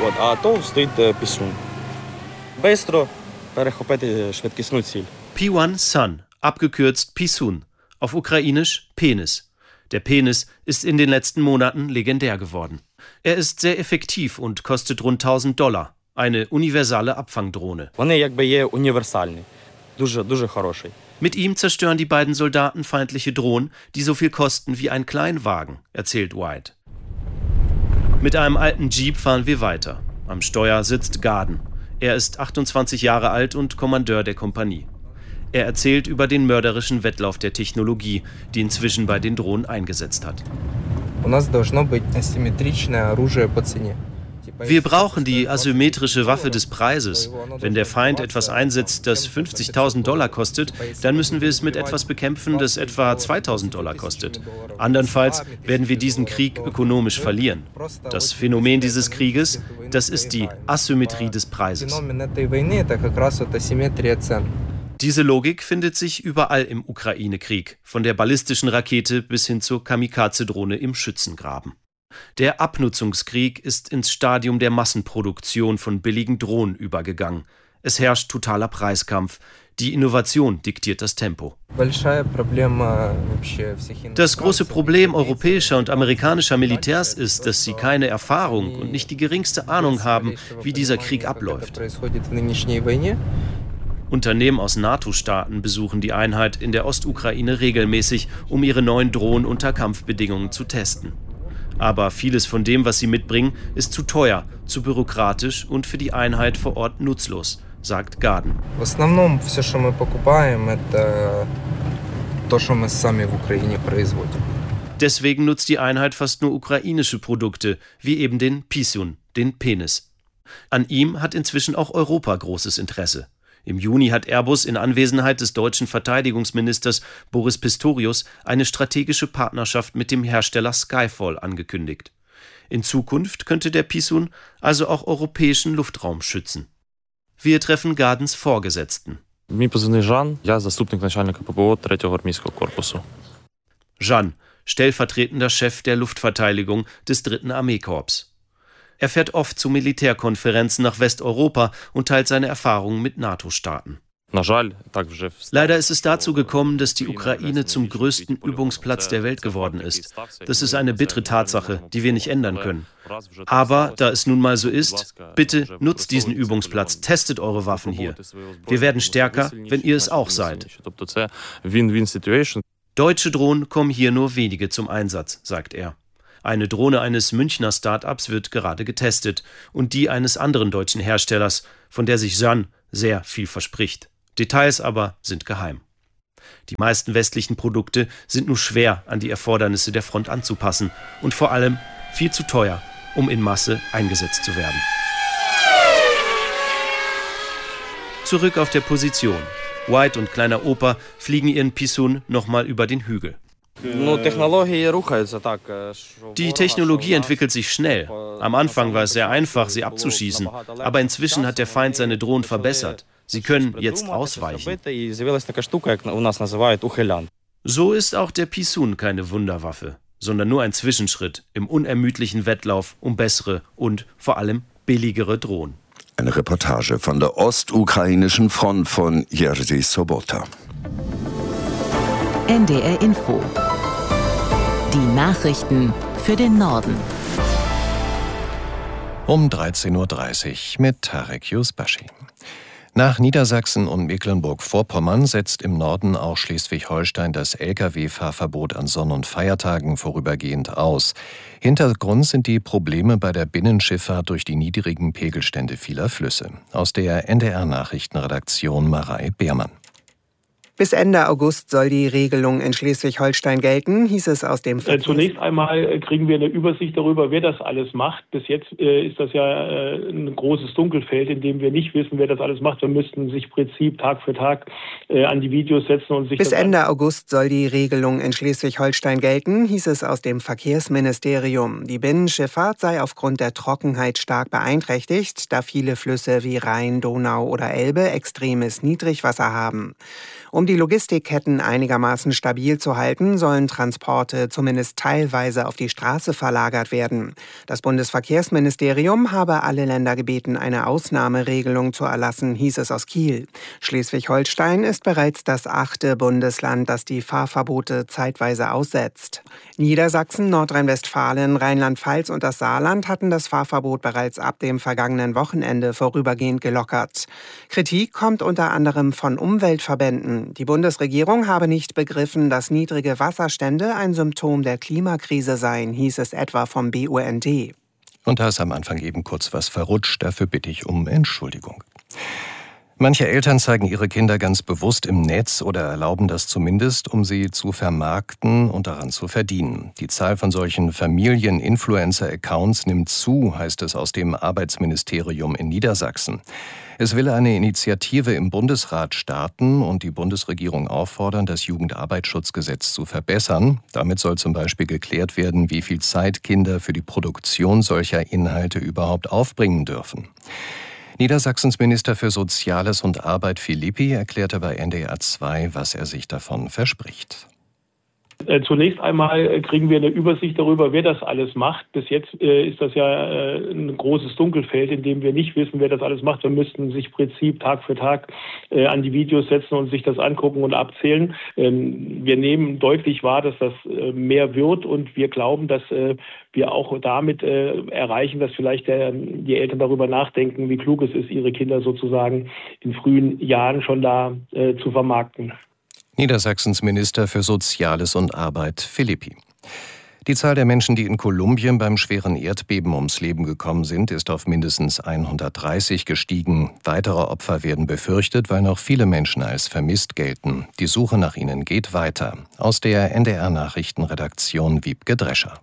P eins Sun, abgekürzt Pisun, auf ukrainisch Penis. Der Penis ist in den letzten Monaten legendär geworden. Er ist sehr effektiv und kostet rund tausend Dollar. Eine universale Abfangdrohne. Mit ihm zerstören die beiden Soldaten feindliche Drohnen, die so viel kosten wie ein Kleinwagen, erzählt White. Mit einem alten Jeep fahren wir weiter. Am Steuer sitzt Garden. Er ist achtundzwanzig Jahre alt und Kommandeur der Kompanie. Er erzählt über den mörderischen Wettlauf der Technologie, die inzwischen bei den Drohnen eingesetzt hat. Wir brauchen die asymmetrische Waffe des Preises. Wenn der Feind etwas einsetzt, das fünfzigtausend Dollar kostet, dann müssen wir es mit etwas bekämpfen, das etwa zweitausend Dollar kostet. Andernfalls werden wir diesen Krieg ökonomisch verlieren. Das Phänomen dieses Krieges, das ist die Asymmetrie des Preises. Diese Logik findet sich überall im Ukraine-Krieg, von der ballistischen Rakete bis hin zur Kamikaze-Drohne im Schützengraben. Der Abnutzungskrieg ist ins Stadium der Massenproduktion von billigen Drohnen übergegangen. Es herrscht totaler Preiskampf. Die Innovation diktiert das Tempo. Das große Problem europäischer und amerikanischer Militärs ist, dass sie keine Erfahrung und nicht die geringste Ahnung haben, wie dieser Krieg abläuft. Unternehmen aus NATO-Staaten besuchen die Einheit in der Ostukraine regelmäßig, um ihre neuen Drohnen unter Kampfbedingungen zu testen. Aber vieles von dem, was sie mitbringen, ist zu teuer, zu bürokratisch und für die Einheit vor Ort nutzlos, sagt Garden. Deswegen nutzt die Einheit fast nur ukrainische Produkte, wie eben den Pisun, den Penis. An ihm hat inzwischen auch Europa großes Interesse. Im Juni hat Airbus in Anwesenheit des deutschen Verteidigungsministers Boris Pistorius eine strategische Partnerschaft mit dem Hersteller Skyfall angekündigt. In Zukunft könnte der Pisun also auch europäischen Luftraum schützen. Wir treffen Gardens Vorgesetzten. Jan, stellvertretender Chef der Luftverteidigung des dritten Armeekorps. Er fährt oft zu Militärkonferenzen nach Westeuropa und teilt seine Erfahrungen mit NATO-Staaten. Leider ist es dazu gekommen, dass die Ukraine zum größten Übungsplatz der Welt geworden ist. Das ist eine bittere Tatsache, die wir nicht ändern können. Aber da es nun mal so ist, bitte nutzt diesen Übungsplatz, testet eure Waffen hier. Wir werden stärker, wenn ihr es auch seid. Deutsche Drohnen kommen hier nur wenige zum Einsatz, sagt er. Eine Drohne eines Münchner Start-ups wird gerade getestet und die eines anderen deutschen Herstellers, von der sich Jan sehr viel verspricht. Details aber sind geheim. Die meisten westlichen Produkte sind nur schwer an die Erfordernisse der Front anzupassen und vor allem viel zu teuer um in Masse eingesetzt zu werden. Zurück auf der Position. White und kleiner Opa fliegen ihren Pisun nochmal über den Hügel. Die Technologie entwickelt sich schnell. Am Anfang war es sehr einfach, sie abzuschießen. Aber inzwischen hat der Feind seine Drohnen verbessert. Sie können jetzt ausweichen. So ist auch der Pisun keine Wunderwaffe, sondern nur ein Zwischenschritt im unermüdlichen Wettlauf um bessere und vor allem billigere Drohnen. Eine Reportage von der ostukrainischen Front von Jerzy Sobota. N D R Info. Die Nachrichten für den Norden. Um dreizehn Uhr dreißig mit Tarek Yusbashi. Nach Niedersachsen und Mecklenburg-Vorpommern setzt im Norden auch Schleswig-Holstein das L K W-Fahrverbot an Sonn- und Feiertagen vorübergehend aus. Hintergrund sind die Probleme bei der Binnenschifffahrt durch die niedrigen Pegelstände vieler Flüsse. Aus der N D R-Nachrichtenredaktion Marei Beermann. Bis Ende August soll die Regelung in Schleswig-Holstein gelten, hieß es aus dem Verkehrs- Zunächst einmal kriegen wir eine Übersicht darüber, wer das alles macht. Bis jetzt äh, ist das ja äh, ein großes Dunkelfeld, in dem wir nicht wissen, wer das alles macht. Wir müssten sich im Prinzip Tag für Tag äh, an die Videos setzen und sich Bis das Ende August soll die Regelung in Schleswig-Holstein gelten, hieß es aus dem Verkehrsministerium. Die Binnenschifffahrt sei aufgrund der Trockenheit stark beeinträchtigt, da viele Flüsse wie Rhein, Donau oder Elbe extremes Niedrigwasser haben. Um die Logistikketten einigermaßen stabil zu halten, sollen Transporte zumindest teilweise auf die Straße verlagert werden. Das Bundesverkehrsministerium habe alle Länder gebeten, eine Ausnahmeregelung zu erlassen, hieß es aus Kiel. Schleswig-Holstein ist bereits das achte Bundesland, das die Fahrverbote zeitweise aussetzt. Niedersachsen, Nordrhein-Westfalen, Rheinland-Pfalz und das Saarland hatten das Fahrverbot bereits ab dem vergangenen Wochenende vorübergehend gelockert. Kritik kommt unter anderem von Umweltverbänden. Die Bundesregierung habe nicht begriffen, dass niedrige Wasserstände ein Symptom der Klimakrise seien, hieß es etwa vom B U N D. Und da ist am Anfang eben kurz was verrutscht, dafür bitte ich um Entschuldigung. Manche Eltern zeigen ihre Kinder ganz bewusst im Netz oder erlauben das zumindest, um sie zu vermarkten und daran zu verdienen. Die Zahl von solchen Familien-Influencer-Accounts nimmt zu, heißt es aus dem Arbeitsministerium in Niedersachsen. Es will eine Initiative im Bundesrat starten und die Bundesregierung auffordern, das Jugendarbeitsschutzgesetz zu verbessern. Damit soll zum Beispiel geklärt werden, wie viel Zeit Kinder für die Produktion solcher Inhalte überhaupt aufbringen dürfen. Niedersachsens Minister für Soziales und Arbeit Philippi erklärte bei N D R zwei, was er sich davon verspricht. Zunächst einmal kriegen wir eine Übersicht darüber, wer das alles macht. Bis jetzt äh, ist das ja äh, ein großes Dunkelfeld, in dem wir nicht wissen, wer das alles macht. Wir müssten sich im Prinzip Tag für Tag äh, an die Videos setzen und sich das angucken und abzählen. Ähm, wir nehmen deutlich wahr, dass das äh, mehr wird und wir glauben, dass äh, wir auch damit äh, erreichen, dass vielleicht der, die Eltern darüber nachdenken, wie klug es ist, ihre Kinder sozusagen in frühen Jahren schon da äh, zu vermarkten. Niedersachsens Minister für Soziales und Arbeit Philippi. Die Zahl der Menschen, die in Kolumbien beim schweren Erdbeben ums Leben gekommen sind, ist auf mindestens hundertdreißig gestiegen. Weitere Opfer werden befürchtet, weil noch viele Menschen als vermisst gelten. Die Suche nach ihnen geht weiter. Aus der N D R-Nachrichtenredaktion Wiebke Drescher.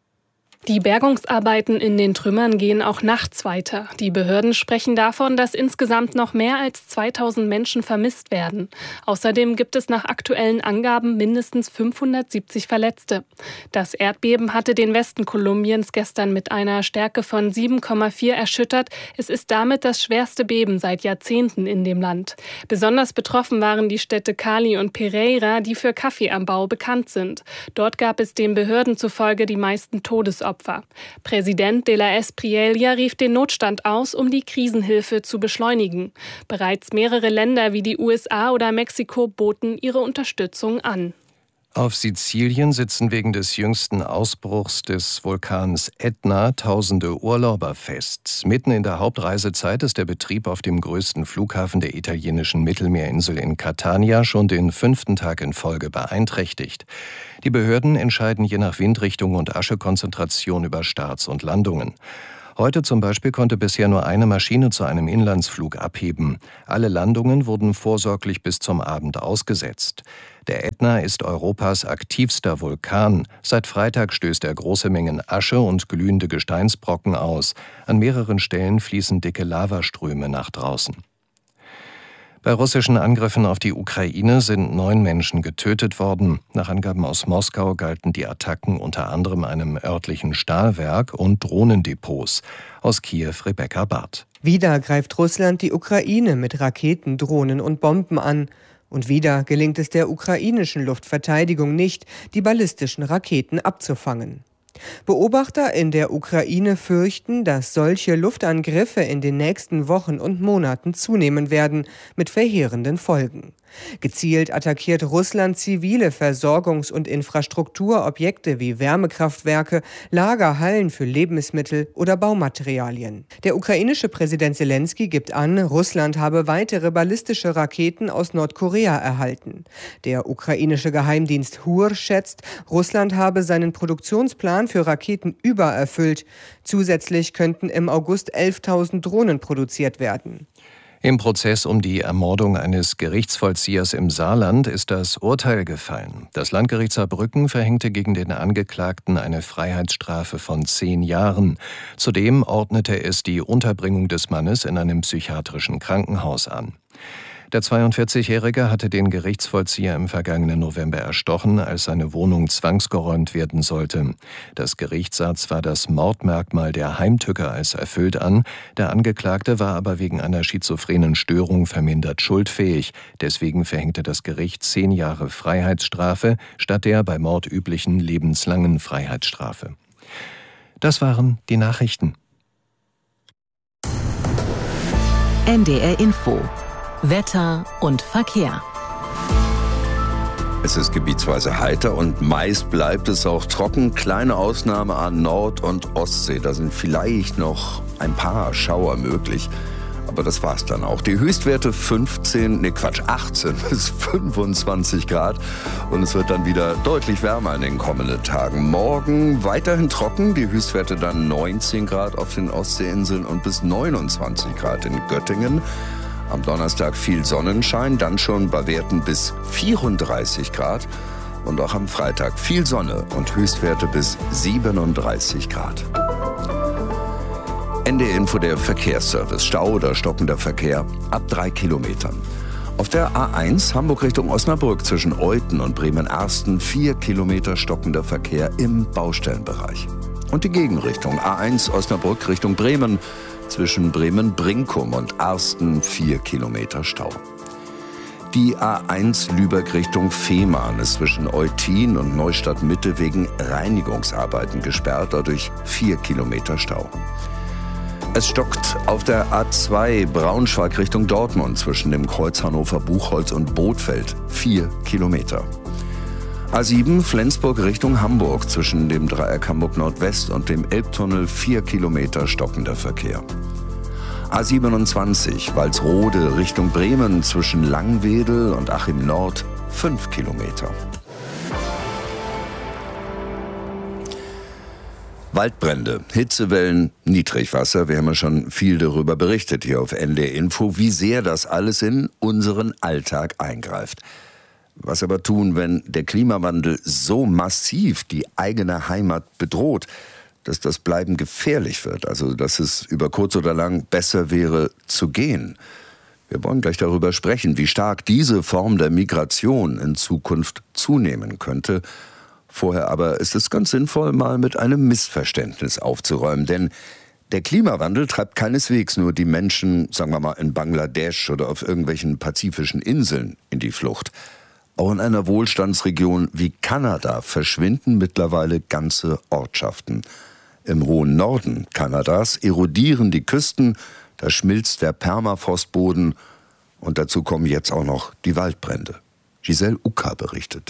Die Bergungsarbeiten in den Trümmern gehen auch nachts weiter. Die Behörden sprechen davon, dass insgesamt noch mehr als zweitausend Menschen vermisst werden. Außerdem gibt es nach aktuellen Angaben mindestens fünfhundertsiebzig Verletzte. Das Erdbeben hatte den Westen Kolumbiens gestern mit einer Stärke von sieben Komma vier erschüttert. Es ist damit das schwerste Beben seit Jahrzehnten in dem Land. Besonders betroffen waren die Städte Cali und Pereira, die für Kaffeeanbau bekannt sind. Dort gab es den Behörden zufolge die meisten Todesopfer. Präsident de la Espriella rief den Notstand aus, um die Krisenhilfe zu beschleunigen. Bereits mehrere Länder wie die U S A oder Mexiko boten ihre Unterstützung an. Auf Sizilien sitzen wegen des jüngsten Ausbruchs des Vulkans Etna tausende Urlauber fest. Mitten in der Hauptreisezeit ist der Betrieb auf dem größten Flughafen der italienischen Mittelmeerinsel in Catania schon den fünften Tag in Folge beeinträchtigt. Die Behörden entscheiden je nach Windrichtung und Aschekonzentration über Starts und Landungen. Heute zum Beispiel konnte bisher nur eine Maschine zu einem Inlandsflug abheben. Alle Landungen wurden vorsorglich bis zum Abend ausgesetzt. Der Ätna ist Europas aktivster Vulkan. Seit Freitag stößt er große Mengen Asche und glühende Gesteinsbrocken aus. An mehreren Stellen fließen dicke Lavaströme nach draußen. Bei russischen Angriffen auf die Ukraine sind neun Menschen getötet worden. Nach Angaben aus Moskau galten die Attacken unter anderem einem örtlichen Stahlwerk und Drohnendepots. Aus Kiew Rebecca Barth. Wieder greift Russland die Ukraine mit Raketen, Drohnen und Bomben an. Und wieder gelingt es der ukrainischen Luftverteidigung nicht, die ballistischen Raketen abzufangen. Beobachter in der Ukraine fürchten, dass solche Luftangriffe in den nächsten Wochen und Monaten zunehmen werden, mit verheerenden Folgen. Gezielt attackiert Russland zivile Versorgungs- und Infrastrukturobjekte wie Wärmekraftwerke, Lagerhallen für Lebensmittel oder Baumaterialien. Der ukrainische Präsident Selenskyj gibt an, Russland habe weitere ballistische Raketen aus Nordkorea erhalten. Der ukrainische Geheimdienst H U R schätzt, Russland habe seinen Produktionsplan für Raketen übererfüllt. Zusätzlich könnten im August elftausend Drohnen produziert werden. Im Prozess um die Ermordung eines Gerichtsvollziehers im Saarland ist das Urteil gefallen. Das Landgericht Saarbrücken verhängte gegen den Angeklagten eine Freiheitsstrafe von zehn Jahren. Zudem ordnete es die Unterbringung des Mannes in einem psychiatrischen Krankenhaus an. Der zweiundvierzigjährige hatte den Gerichtsvollzieher im vergangenen November erstochen, als seine Wohnung zwangsgeräumt werden sollte. Das Gericht sah zwar das Mordmerkmal der Heimtücke als erfüllt an, der Angeklagte war aber wegen einer schizophrenen Störung vermindert schuldfähig. Deswegen verhängte das Gericht zehn Jahre Freiheitsstrafe statt der bei Mord üblichen lebenslangen Freiheitsstrafe. Das waren die Nachrichten. N D R Info Wetter und Verkehr. Es ist gebietsweise heiter und meist bleibt es auch trocken. Kleine Ausnahme an Nord- und Ostsee. Da sind vielleicht noch ein paar Schauer möglich. Aber das war's dann auch. Die Höchstwerte fünfzehn, nee Quatsch, achtzehn bis fünfundzwanzig Grad. Und es wird dann wieder deutlich wärmer in den kommenden Tagen. Morgen weiterhin trocken, die Höchstwerte dann neunzehn Grad auf den Ostseeinseln und bis neunundzwanzig Grad in Göttingen. Am Donnerstag viel Sonnenschein, dann schon bei Werten bis vierunddreißig Grad. Und auch am Freitag viel Sonne und Höchstwerte bis siebenunddreißig Grad. N D R Info, der Verkehrsservice. Stau oder stockender Verkehr ab drei Kilometern. Auf der A eins Hamburg Richtung Osnabrück zwischen Euthen und Bremen-Arsten vier Kilometer stockender Verkehr im Baustellenbereich. Und die Gegenrichtung A eins Osnabrück Richtung Bremen zwischen Bremen-Brinkum und Arsten vier Kilometer Stau. Die A eins Lübeck Richtung Fehmarn ist zwischen Eutin und Neustadt Mitte wegen Reinigungsarbeiten gesperrt, dadurch vier Kilometer Stau. Es stockt auf der A zwei Braunschweig Richtung Dortmund zwischen dem Kreuz Hannover-Buchholz und Bothfeld vier Kilometer. A sieben Flensburg Richtung Hamburg zwischen dem Dreieck Hamburg Nordwest und dem Elbtunnel vier Kilometer stockender Verkehr. A siebenundzwanzig Walsrode Richtung Bremen zwischen Langwedel und Achim Nord fünf Kilometer. Waldbrände, Hitzewellen, Niedrigwasser, wir haben ja schon viel darüber berichtet hier auf N D R Info, wie sehr das alles in unseren Alltag eingreift. Was aber tun, wenn der Klimawandel so massiv die eigene Heimat bedroht, dass das Bleiben gefährlich wird, also dass es über kurz oder lang besser wäre zu gehen? Wir wollen gleich darüber sprechen, wie stark diese Form der Migration in Zukunft zunehmen könnte. Vorher aber ist es ganz sinnvoll, mal mit einem Missverständnis aufzuräumen, denn der Klimawandel treibt keineswegs nur die Menschen, sagen wir mal, in Bangladesch oder auf irgendwelchen pazifischen Inseln in die Flucht. Auch in einer Wohlstandsregion wie Kanada verschwinden mittlerweile ganze Ortschaften. Im hohen Norden Kanadas erodieren die Küsten, da schmilzt der Permafrostboden und dazu kommen jetzt auch noch die Waldbrände. Giselle Uka berichtet.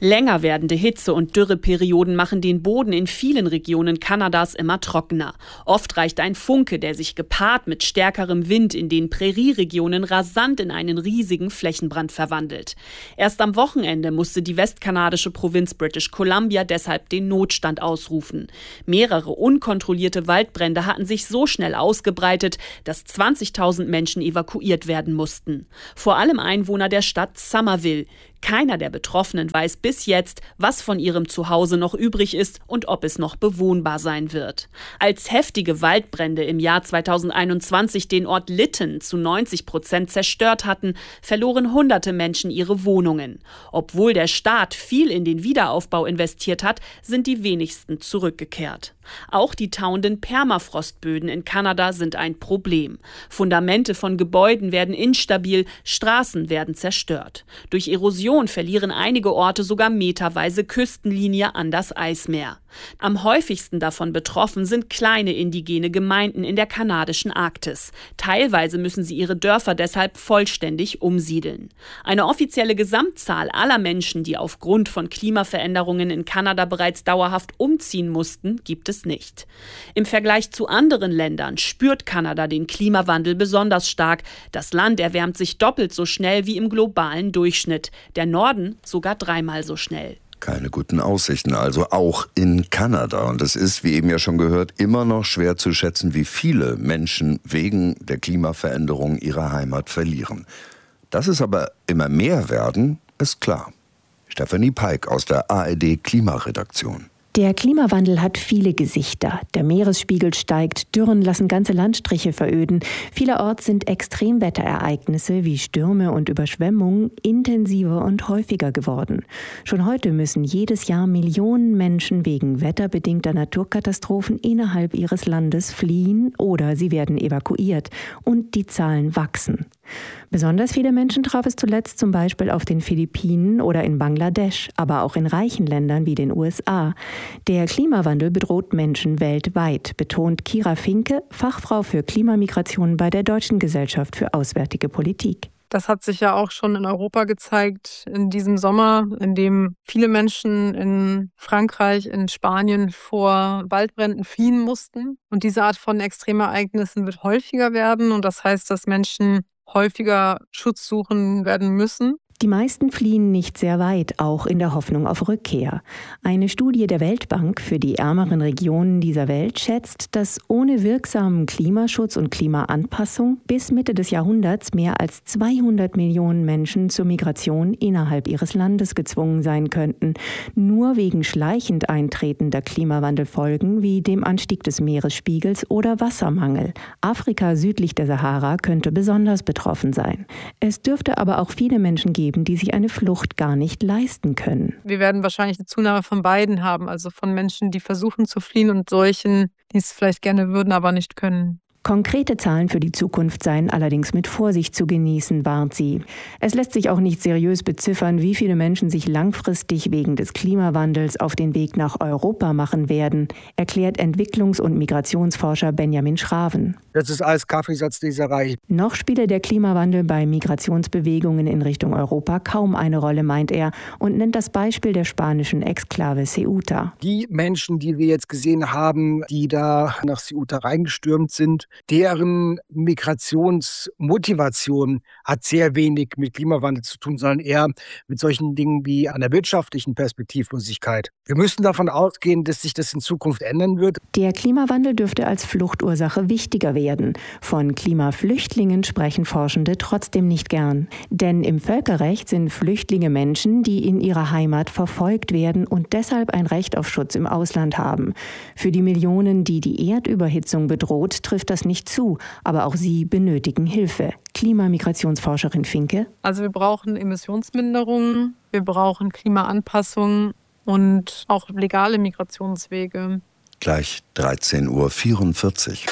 Länger werdende Hitze- und Dürreperioden machen den Boden in vielen Regionen Kanadas immer trockener. Oft reicht ein Funke, der sich gepaart mit stärkerem Wind in den Prärieregionen rasant in einen riesigen Flächenbrand verwandelt. Erst am Wochenende musste die westkanadische Provinz British Columbia deshalb den Notstand ausrufen. Mehrere unkontrollierte Waldbrände hatten sich so schnell ausgebreitet, dass zwanzigtausend Menschen evakuiert werden mussten. Vor allem Einwohner der Stadt Summerville. Keiner der Betroffenen weiß bis jetzt, was von ihrem Zuhause noch übrig ist und ob es noch bewohnbar sein wird. Als heftige Waldbrände im Jahr zweitausendeinundzwanzig den Ort Lytton zu neunzig Prozent zerstört hatten, verloren hunderte Menschen ihre Wohnungen. Obwohl der Staat viel in den Wiederaufbau investiert hat, sind die wenigsten zurückgekehrt. Auch die tauenden Permafrostböden in Kanada sind ein Problem. Fundamente von Gebäuden werden instabil, Straßen werden zerstört. Durch Erosion verlieren einige Orte sogar meterweise Küstenlinie an das Eismeer. Am häufigsten davon betroffen sind kleine indigene Gemeinden in der kanadischen Arktis. Teilweise müssen sie ihre Dörfer deshalb vollständig umsiedeln. Eine offizielle Gesamtzahl aller Menschen, die aufgrund von Klimaveränderungen in Kanada bereits dauerhaft umziehen mussten, gibt es nicht. Im Vergleich zu anderen Ländern spürt Kanada den Klimawandel besonders stark. Das Land erwärmt sich doppelt so schnell wie im globalen Durchschnitt. Der Norden sogar dreimal so schnell. Keine guten Aussichten also, auch in Kanada. Und es ist, wie eben ja schon gehört, immer noch schwer zu schätzen, wie viele Menschen wegen der Klimaveränderung ihre Heimat verlieren. Dass es aber immer mehr werden, ist klar. Stephanie Peik aus der A R D-Klimaredaktion. Der Klimawandel hat viele Gesichter. Der Meeresspiegel steigt, Dürren lassen ganze Landstriche veröden. Vielerorts sind Extremwetterereignisse wie Stürme und Überschwemmungen intensiver und häufiger geworden. Schon heute müssen jedes Jahr Millionen Menschen wegen wetterbedingter Naturkatastrophen innerhalb ihres Landes fliehen oder sie werden evakuiert. Und die Zahlen wachsen. Besonders viele Menschen traf es zuletzt zum Beispiel auf den Philippinen oder in Bangladesch, aber auch in reichen Ländern wie den U S A. Der Klimawandel bedroht Menschen weltweit, betont Kira Finke, Fachfrau für Klimamigration bei der Deutschen Gesellschaft für Auswärtige Politik. Das hat sich ja auch schon in Europa gezeigt in diesem Sommer, in dem viele Menschen in Frankreich, in Spanien vor Waldbränden fliehen mussten. Und diese Art von Extremereignissen wird häufiger werden. Und das heißt, dass Menschen häufiger Schutz suchen werden müssen. Die meisten fliehen nicht sehr weit, auch in der Hoffnung auf Rückkehr. Eine Studie der Weltbank für die ärmeren Regionen dieser Welt schätzt, dass ohne wirksamen Klimaschutz und Klimaanpassung bis Mitte des Jahrhunderts mehr als zweihundert Millionen Menschen zur Migration innerhalb ihres Landes gezwungen sein könnten. Nur wegen schleichend eintretender Klimawandelfolgen wie dem Anstieg des Meeresspiegels oder Wassermangel. Afrika südlich der Sahara könnte besonders betroffen sein. Es dürfte aber auch viele Menschen geben, die sich eine Flucht gar nicht leisten können. Wir werden wahrscheinlich eine Zunahme von beiden haben, also von Menschen, die versuchen zu fliehen und solchen, die es vielleicht gerne würden, aber nicht können. Konkrete Zahlen für die Zukunft seien allerdings mit Vorsicht zu genießen, warnt sie. Es lässt sich auch nicht seriös beziffern, wie viele Menschen sich langfristig wegen des Klimawandels auf den Weg nach Europa machen werden, erklärt Entwicklungs- und Migrationsforscher Benjamin Schraven. Das ist alles Kaffeesatzleserei. Noch spiele der Klimawandel bei Migrationsbewegungen in Richtung Europa kaum eine Rolle, meint er, und nennt das Beispiel der spanischen Exklave Ceuta. Die Menschen, die wir jetzt gesehen haben, die da nach Ceuta reingestürmt sind, deren Migrationsmotivation hat sehr wenig mit Klimawandel zu tun, sondern eher mit solchen Dingen wie einer wirtschaftlichen Perspektivlosigkeit. Wir müssen davon ausgehen, dass sich das in Zukunft ändern wird. Der Klimawandel dürfte als Fluchtursache wichtiger werden. Von Klimaflüchtlingen sprechen Forschende trotzdem nicht gern. Denn im Völkerrecht sind Flüchtlinge Menschen, die in ihrer Heimat verfolgt werden und deshalb ein Recht auf Schutz im Ausland haben. Für die Millionen, die die Erdüberhitzung bedroht, trifft das nicht zu, aber auch sie benötigen Hilfe. Klimamigrationsforscherin Finke. Also wir brauchen Emissionsminderungen, wir brauchen Klimaanpassung und auch legale Migrationswege. Gleich dreizehn Uhr vierundvierzig.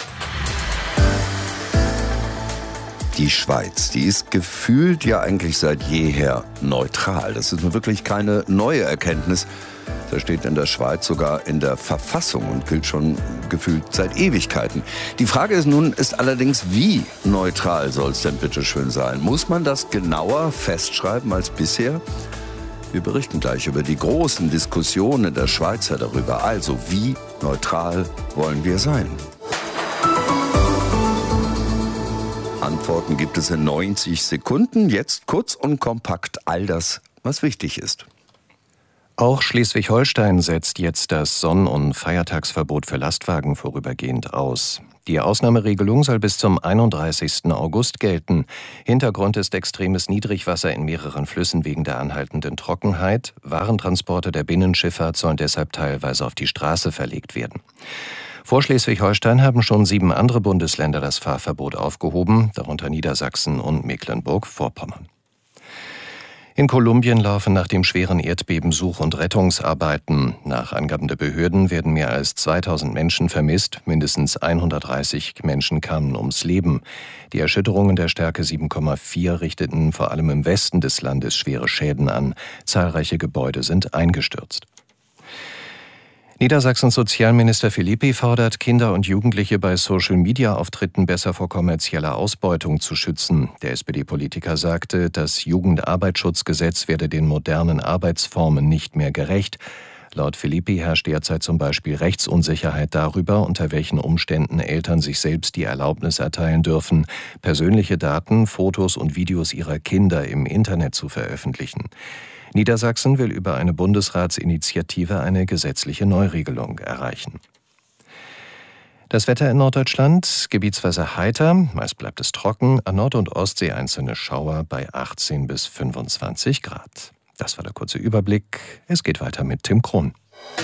Die Schweiz, die ist gefühlt ja eigentlich seit jeher neutral. Das ist nun wirklich keine neue Erkenntnis. Das steht in der Schweiz sogar in der Verfassung und gilt schon gefühlt seit Ewigkeiten. Die Frage ist nun, ist allerdings, wie neutral soll es denn bitte schön sein? Muss man das genauer festschreiben als bisher? Wir berichten gleich über die großen Diskussionen der Schweizer darüber. Also, wie neutral wollen wir sein? Antworten gibt es in neunzig Sekunden. Jetzt kurz und kompakt all das, was wichtig ist. Auch Schleswig-Holstein setzt jetzt das Sonn- und Feiertagsverbot für Lastwagen vorübergehend aus. Die Ausnahmeregelung soll bis zum einunddreißigsten August gelten. Hintergrund ist extremes Niedrigwasser in mehreren Flüssen wegen der anhaltenden Trockenheit. Warentransporte der Binnenschifffahrt sollen deshalb teilweise auf die Straße verlegt werden. Vor Schleswig-Holstein haben schon sieben andere Bundesländer das Fahrverbot aufgehoben, darunter Niedersachsen und Mecklenburg-Vorpommern. In Kolumbien laufen nach dem schweren Erdbeben Such- und Rettungsarbeiten. Nach Angaben der Behörden werden mehr als zweitausend Menschen vermisst. Mindestens hundertdreißig Menschen kamen ums Leben. Die Erschütterungen der Stärke sieben Komma vier richteten vor allem im Westen des Landes schwere Schäden an. Zahlreiche Gebäude sind eingestürzt. Niedersachsens Sozialminister Philippi fordert, Kinder und Jugendliche bei Social-Media-Auftritten besser vor kommerzieller Ausbeutung zu schützen. Der S P D-Politiker sagte, das Jugendarbeitsschutzgesetz werde den modernen Arbeitsformen nicht mehr gerecht. Laut Philippi herrscht derzeit zum Beispiel Rechtsunsicherheit darüber, unter welchen Umständen Eltern sich selbst die Erlaubnis erteilen dürfen, persönliche Daten, Fotos und Videos ihrer Kinder im Internet zu veröffentlichen. Niedersachsen will über eine Bundesratsinitiative eine gesetzliche Neuregelung erreichen. Das Wetter in Norddeutschland, gebietsweise heiter, meist bleibt es trocken, an Nord- und Ostsee einzelne Schauer bei achtzehn bis fünfundzwanzig Grad. Das war der kurze Überblick. Es geht weiter mit Tim Krohn.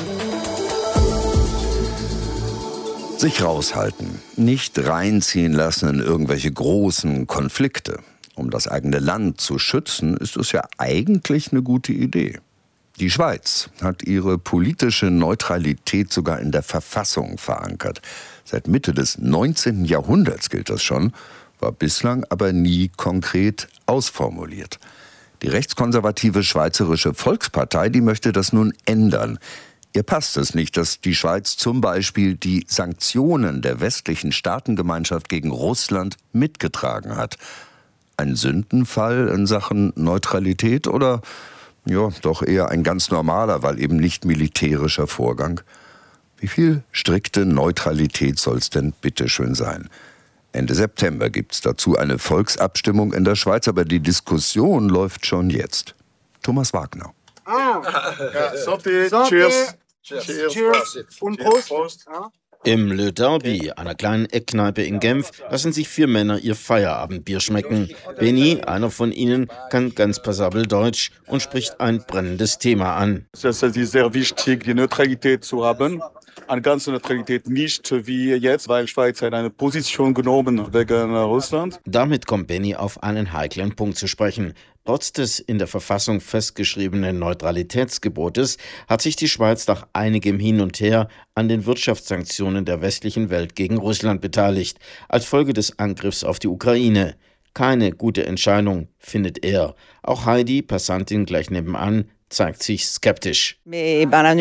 Sich raushalten, nicht reinziehen lassen in irgendwelche großen Konflikte. Um das eigene Land zu schützen, ist es ja eigentlich eine gute Idee. Die Schweiz hat ihre politische Neutralität sogar in der Verfassung verankert. Seit Mitte des neunzehnten Jahrhunderts gilt das schon, war bislang aber nie konkret ausformuliert. Die rechtskonservative Schweizerische Volkspartei, die möchte das nun ändern. Ihr passt es nicht, dass die Schweiz zum Beispiel die Sanktionen der westlichen Staatengemeinschaft gegen Russland mitgetragen hat. Ein Sündenfall in Sachen Neutralität oder ja, doch eher ein ganz normaler, weil eben nicht militärischer Vorgang? Wie viel strikte Neutralität soll es denn bitteschön sein? Ende September gibt es dazu eine Volksabstimmung in der Schweiz, aber die Diskussion läuft schon jetzt. Thomas Wagner. Ah, ja, Santé. Cheers. Cheers. Cheers. Cheers. Und Prost. Prost. Ja. Im Le Derby, einer kleinen Eckkneipe in Genf, lassen sich vier Männer ihr Feierabendbier schmecken. Benny, einer von ihnen, kann ganz passabel Deutsch und spricht ein brennendes Thema an. Es ist sehr wichtig, die Neutralität zu haben. Eine ganze Neutralität nicht wie jetzt, weil Schweiz hat eine Position genommen wegen Russland. Damit kommt Benny auf einen heiklen Punkt zu sprechen. Trotz des in der Verfassung festgeschriebenen Neutralitätsgebotes hat sich die Schweiz nach einigem Hin und Her an den Wirtschaftssanktionen der westlichen Welt gegen Russland beteiligt, als Folge des Angriffs auf die Ukraine. Keine gute Entscheidung, findet er. Auch Heidi, Passantin gleich nebenan, zeigt sich skeptisch. Der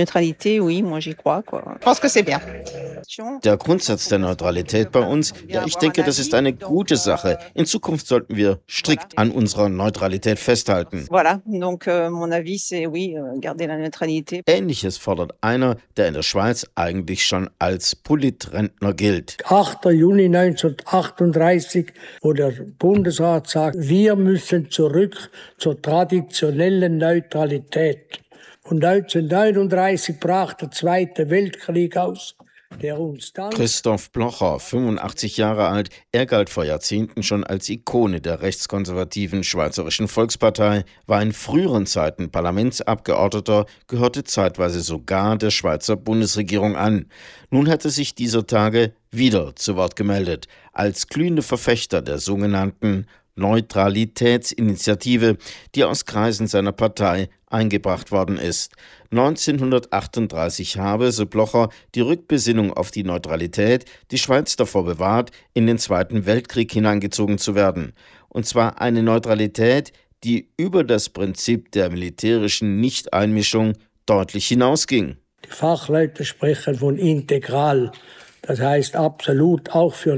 Grundsatz der Neutralität bei uns, ja, ich denke, das ist eine gute Sache. In Zukunft sollten wir strikt an unserer Neutralität festhalten. Ähnliches fordert einer, der in der Schweiz eigentlich schon als Politrentner gilt. achter Juni neunzehnhundertachtunddreißig, wo der Bundesrat sagt, wir müssen zurück zur traditionellen Neutralität. Und neunzehnhundertneununddreißig brach der Zweite Weltkrieg aus, der uns dann... Christoph Blocher, fünfundachtzig Jahre alt, er galt vor Jahrzehnten schon als Ikone der rechtskonservativen Schweizerischen Volkspartei, war in früheren Zeiten Parlamentsabgeordneter, gehörte zeitweise sogar der Schweizer Bundesregierung an. Nun hatte sich dieser Tage wieder zu Wort gemeldet, als glühende Verfechter der sogenannten Neutralitätsinitiative, die aus Kreisen seiner Partei eingebracht worden ist. neunzehnhundertachtunddreißig habe, so Blocher, die Rückbesinnung auf die Neutralität die Schweiz davor bewahrt, in den Zweiten Weltkrieg hineingezogen zu werden. Und zwar eine Neutralität, die über das Prinzip der militärischen Nichteinmischung deutlich hinausging. Die Fachleute sprechen von integral. Das heißt, absolut auch für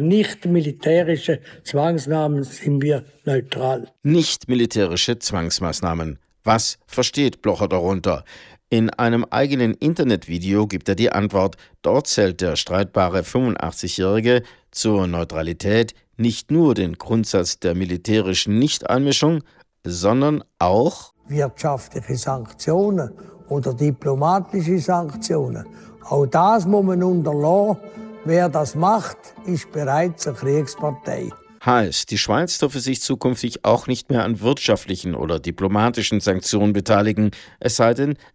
nicht-militärische Zwangsmaßnahmen sind wir neutral. Nicht-militärische Zwangsmaßnahmen. Was versteht Blocher darunter? In einem eigenen Internetvideo gibt er die Antwort. Dort zählt der streitbare fünfundachtzigjährige zur Neutralität nicht nur den Grundsatz der militärischen Nichteinmischung, sondern auch wirtschaftliche Sanktionen oder diplomatische Sanktionen. Auch das muss man unterlassen. Wer das macht, ist bereits eine Kriegspartei. Heißt, die Schweiz dürfe sich zukünftig auch nicht mehr an wirtschaftlichen oder diplomatischen Sanktionen beteiligen, es sei denn,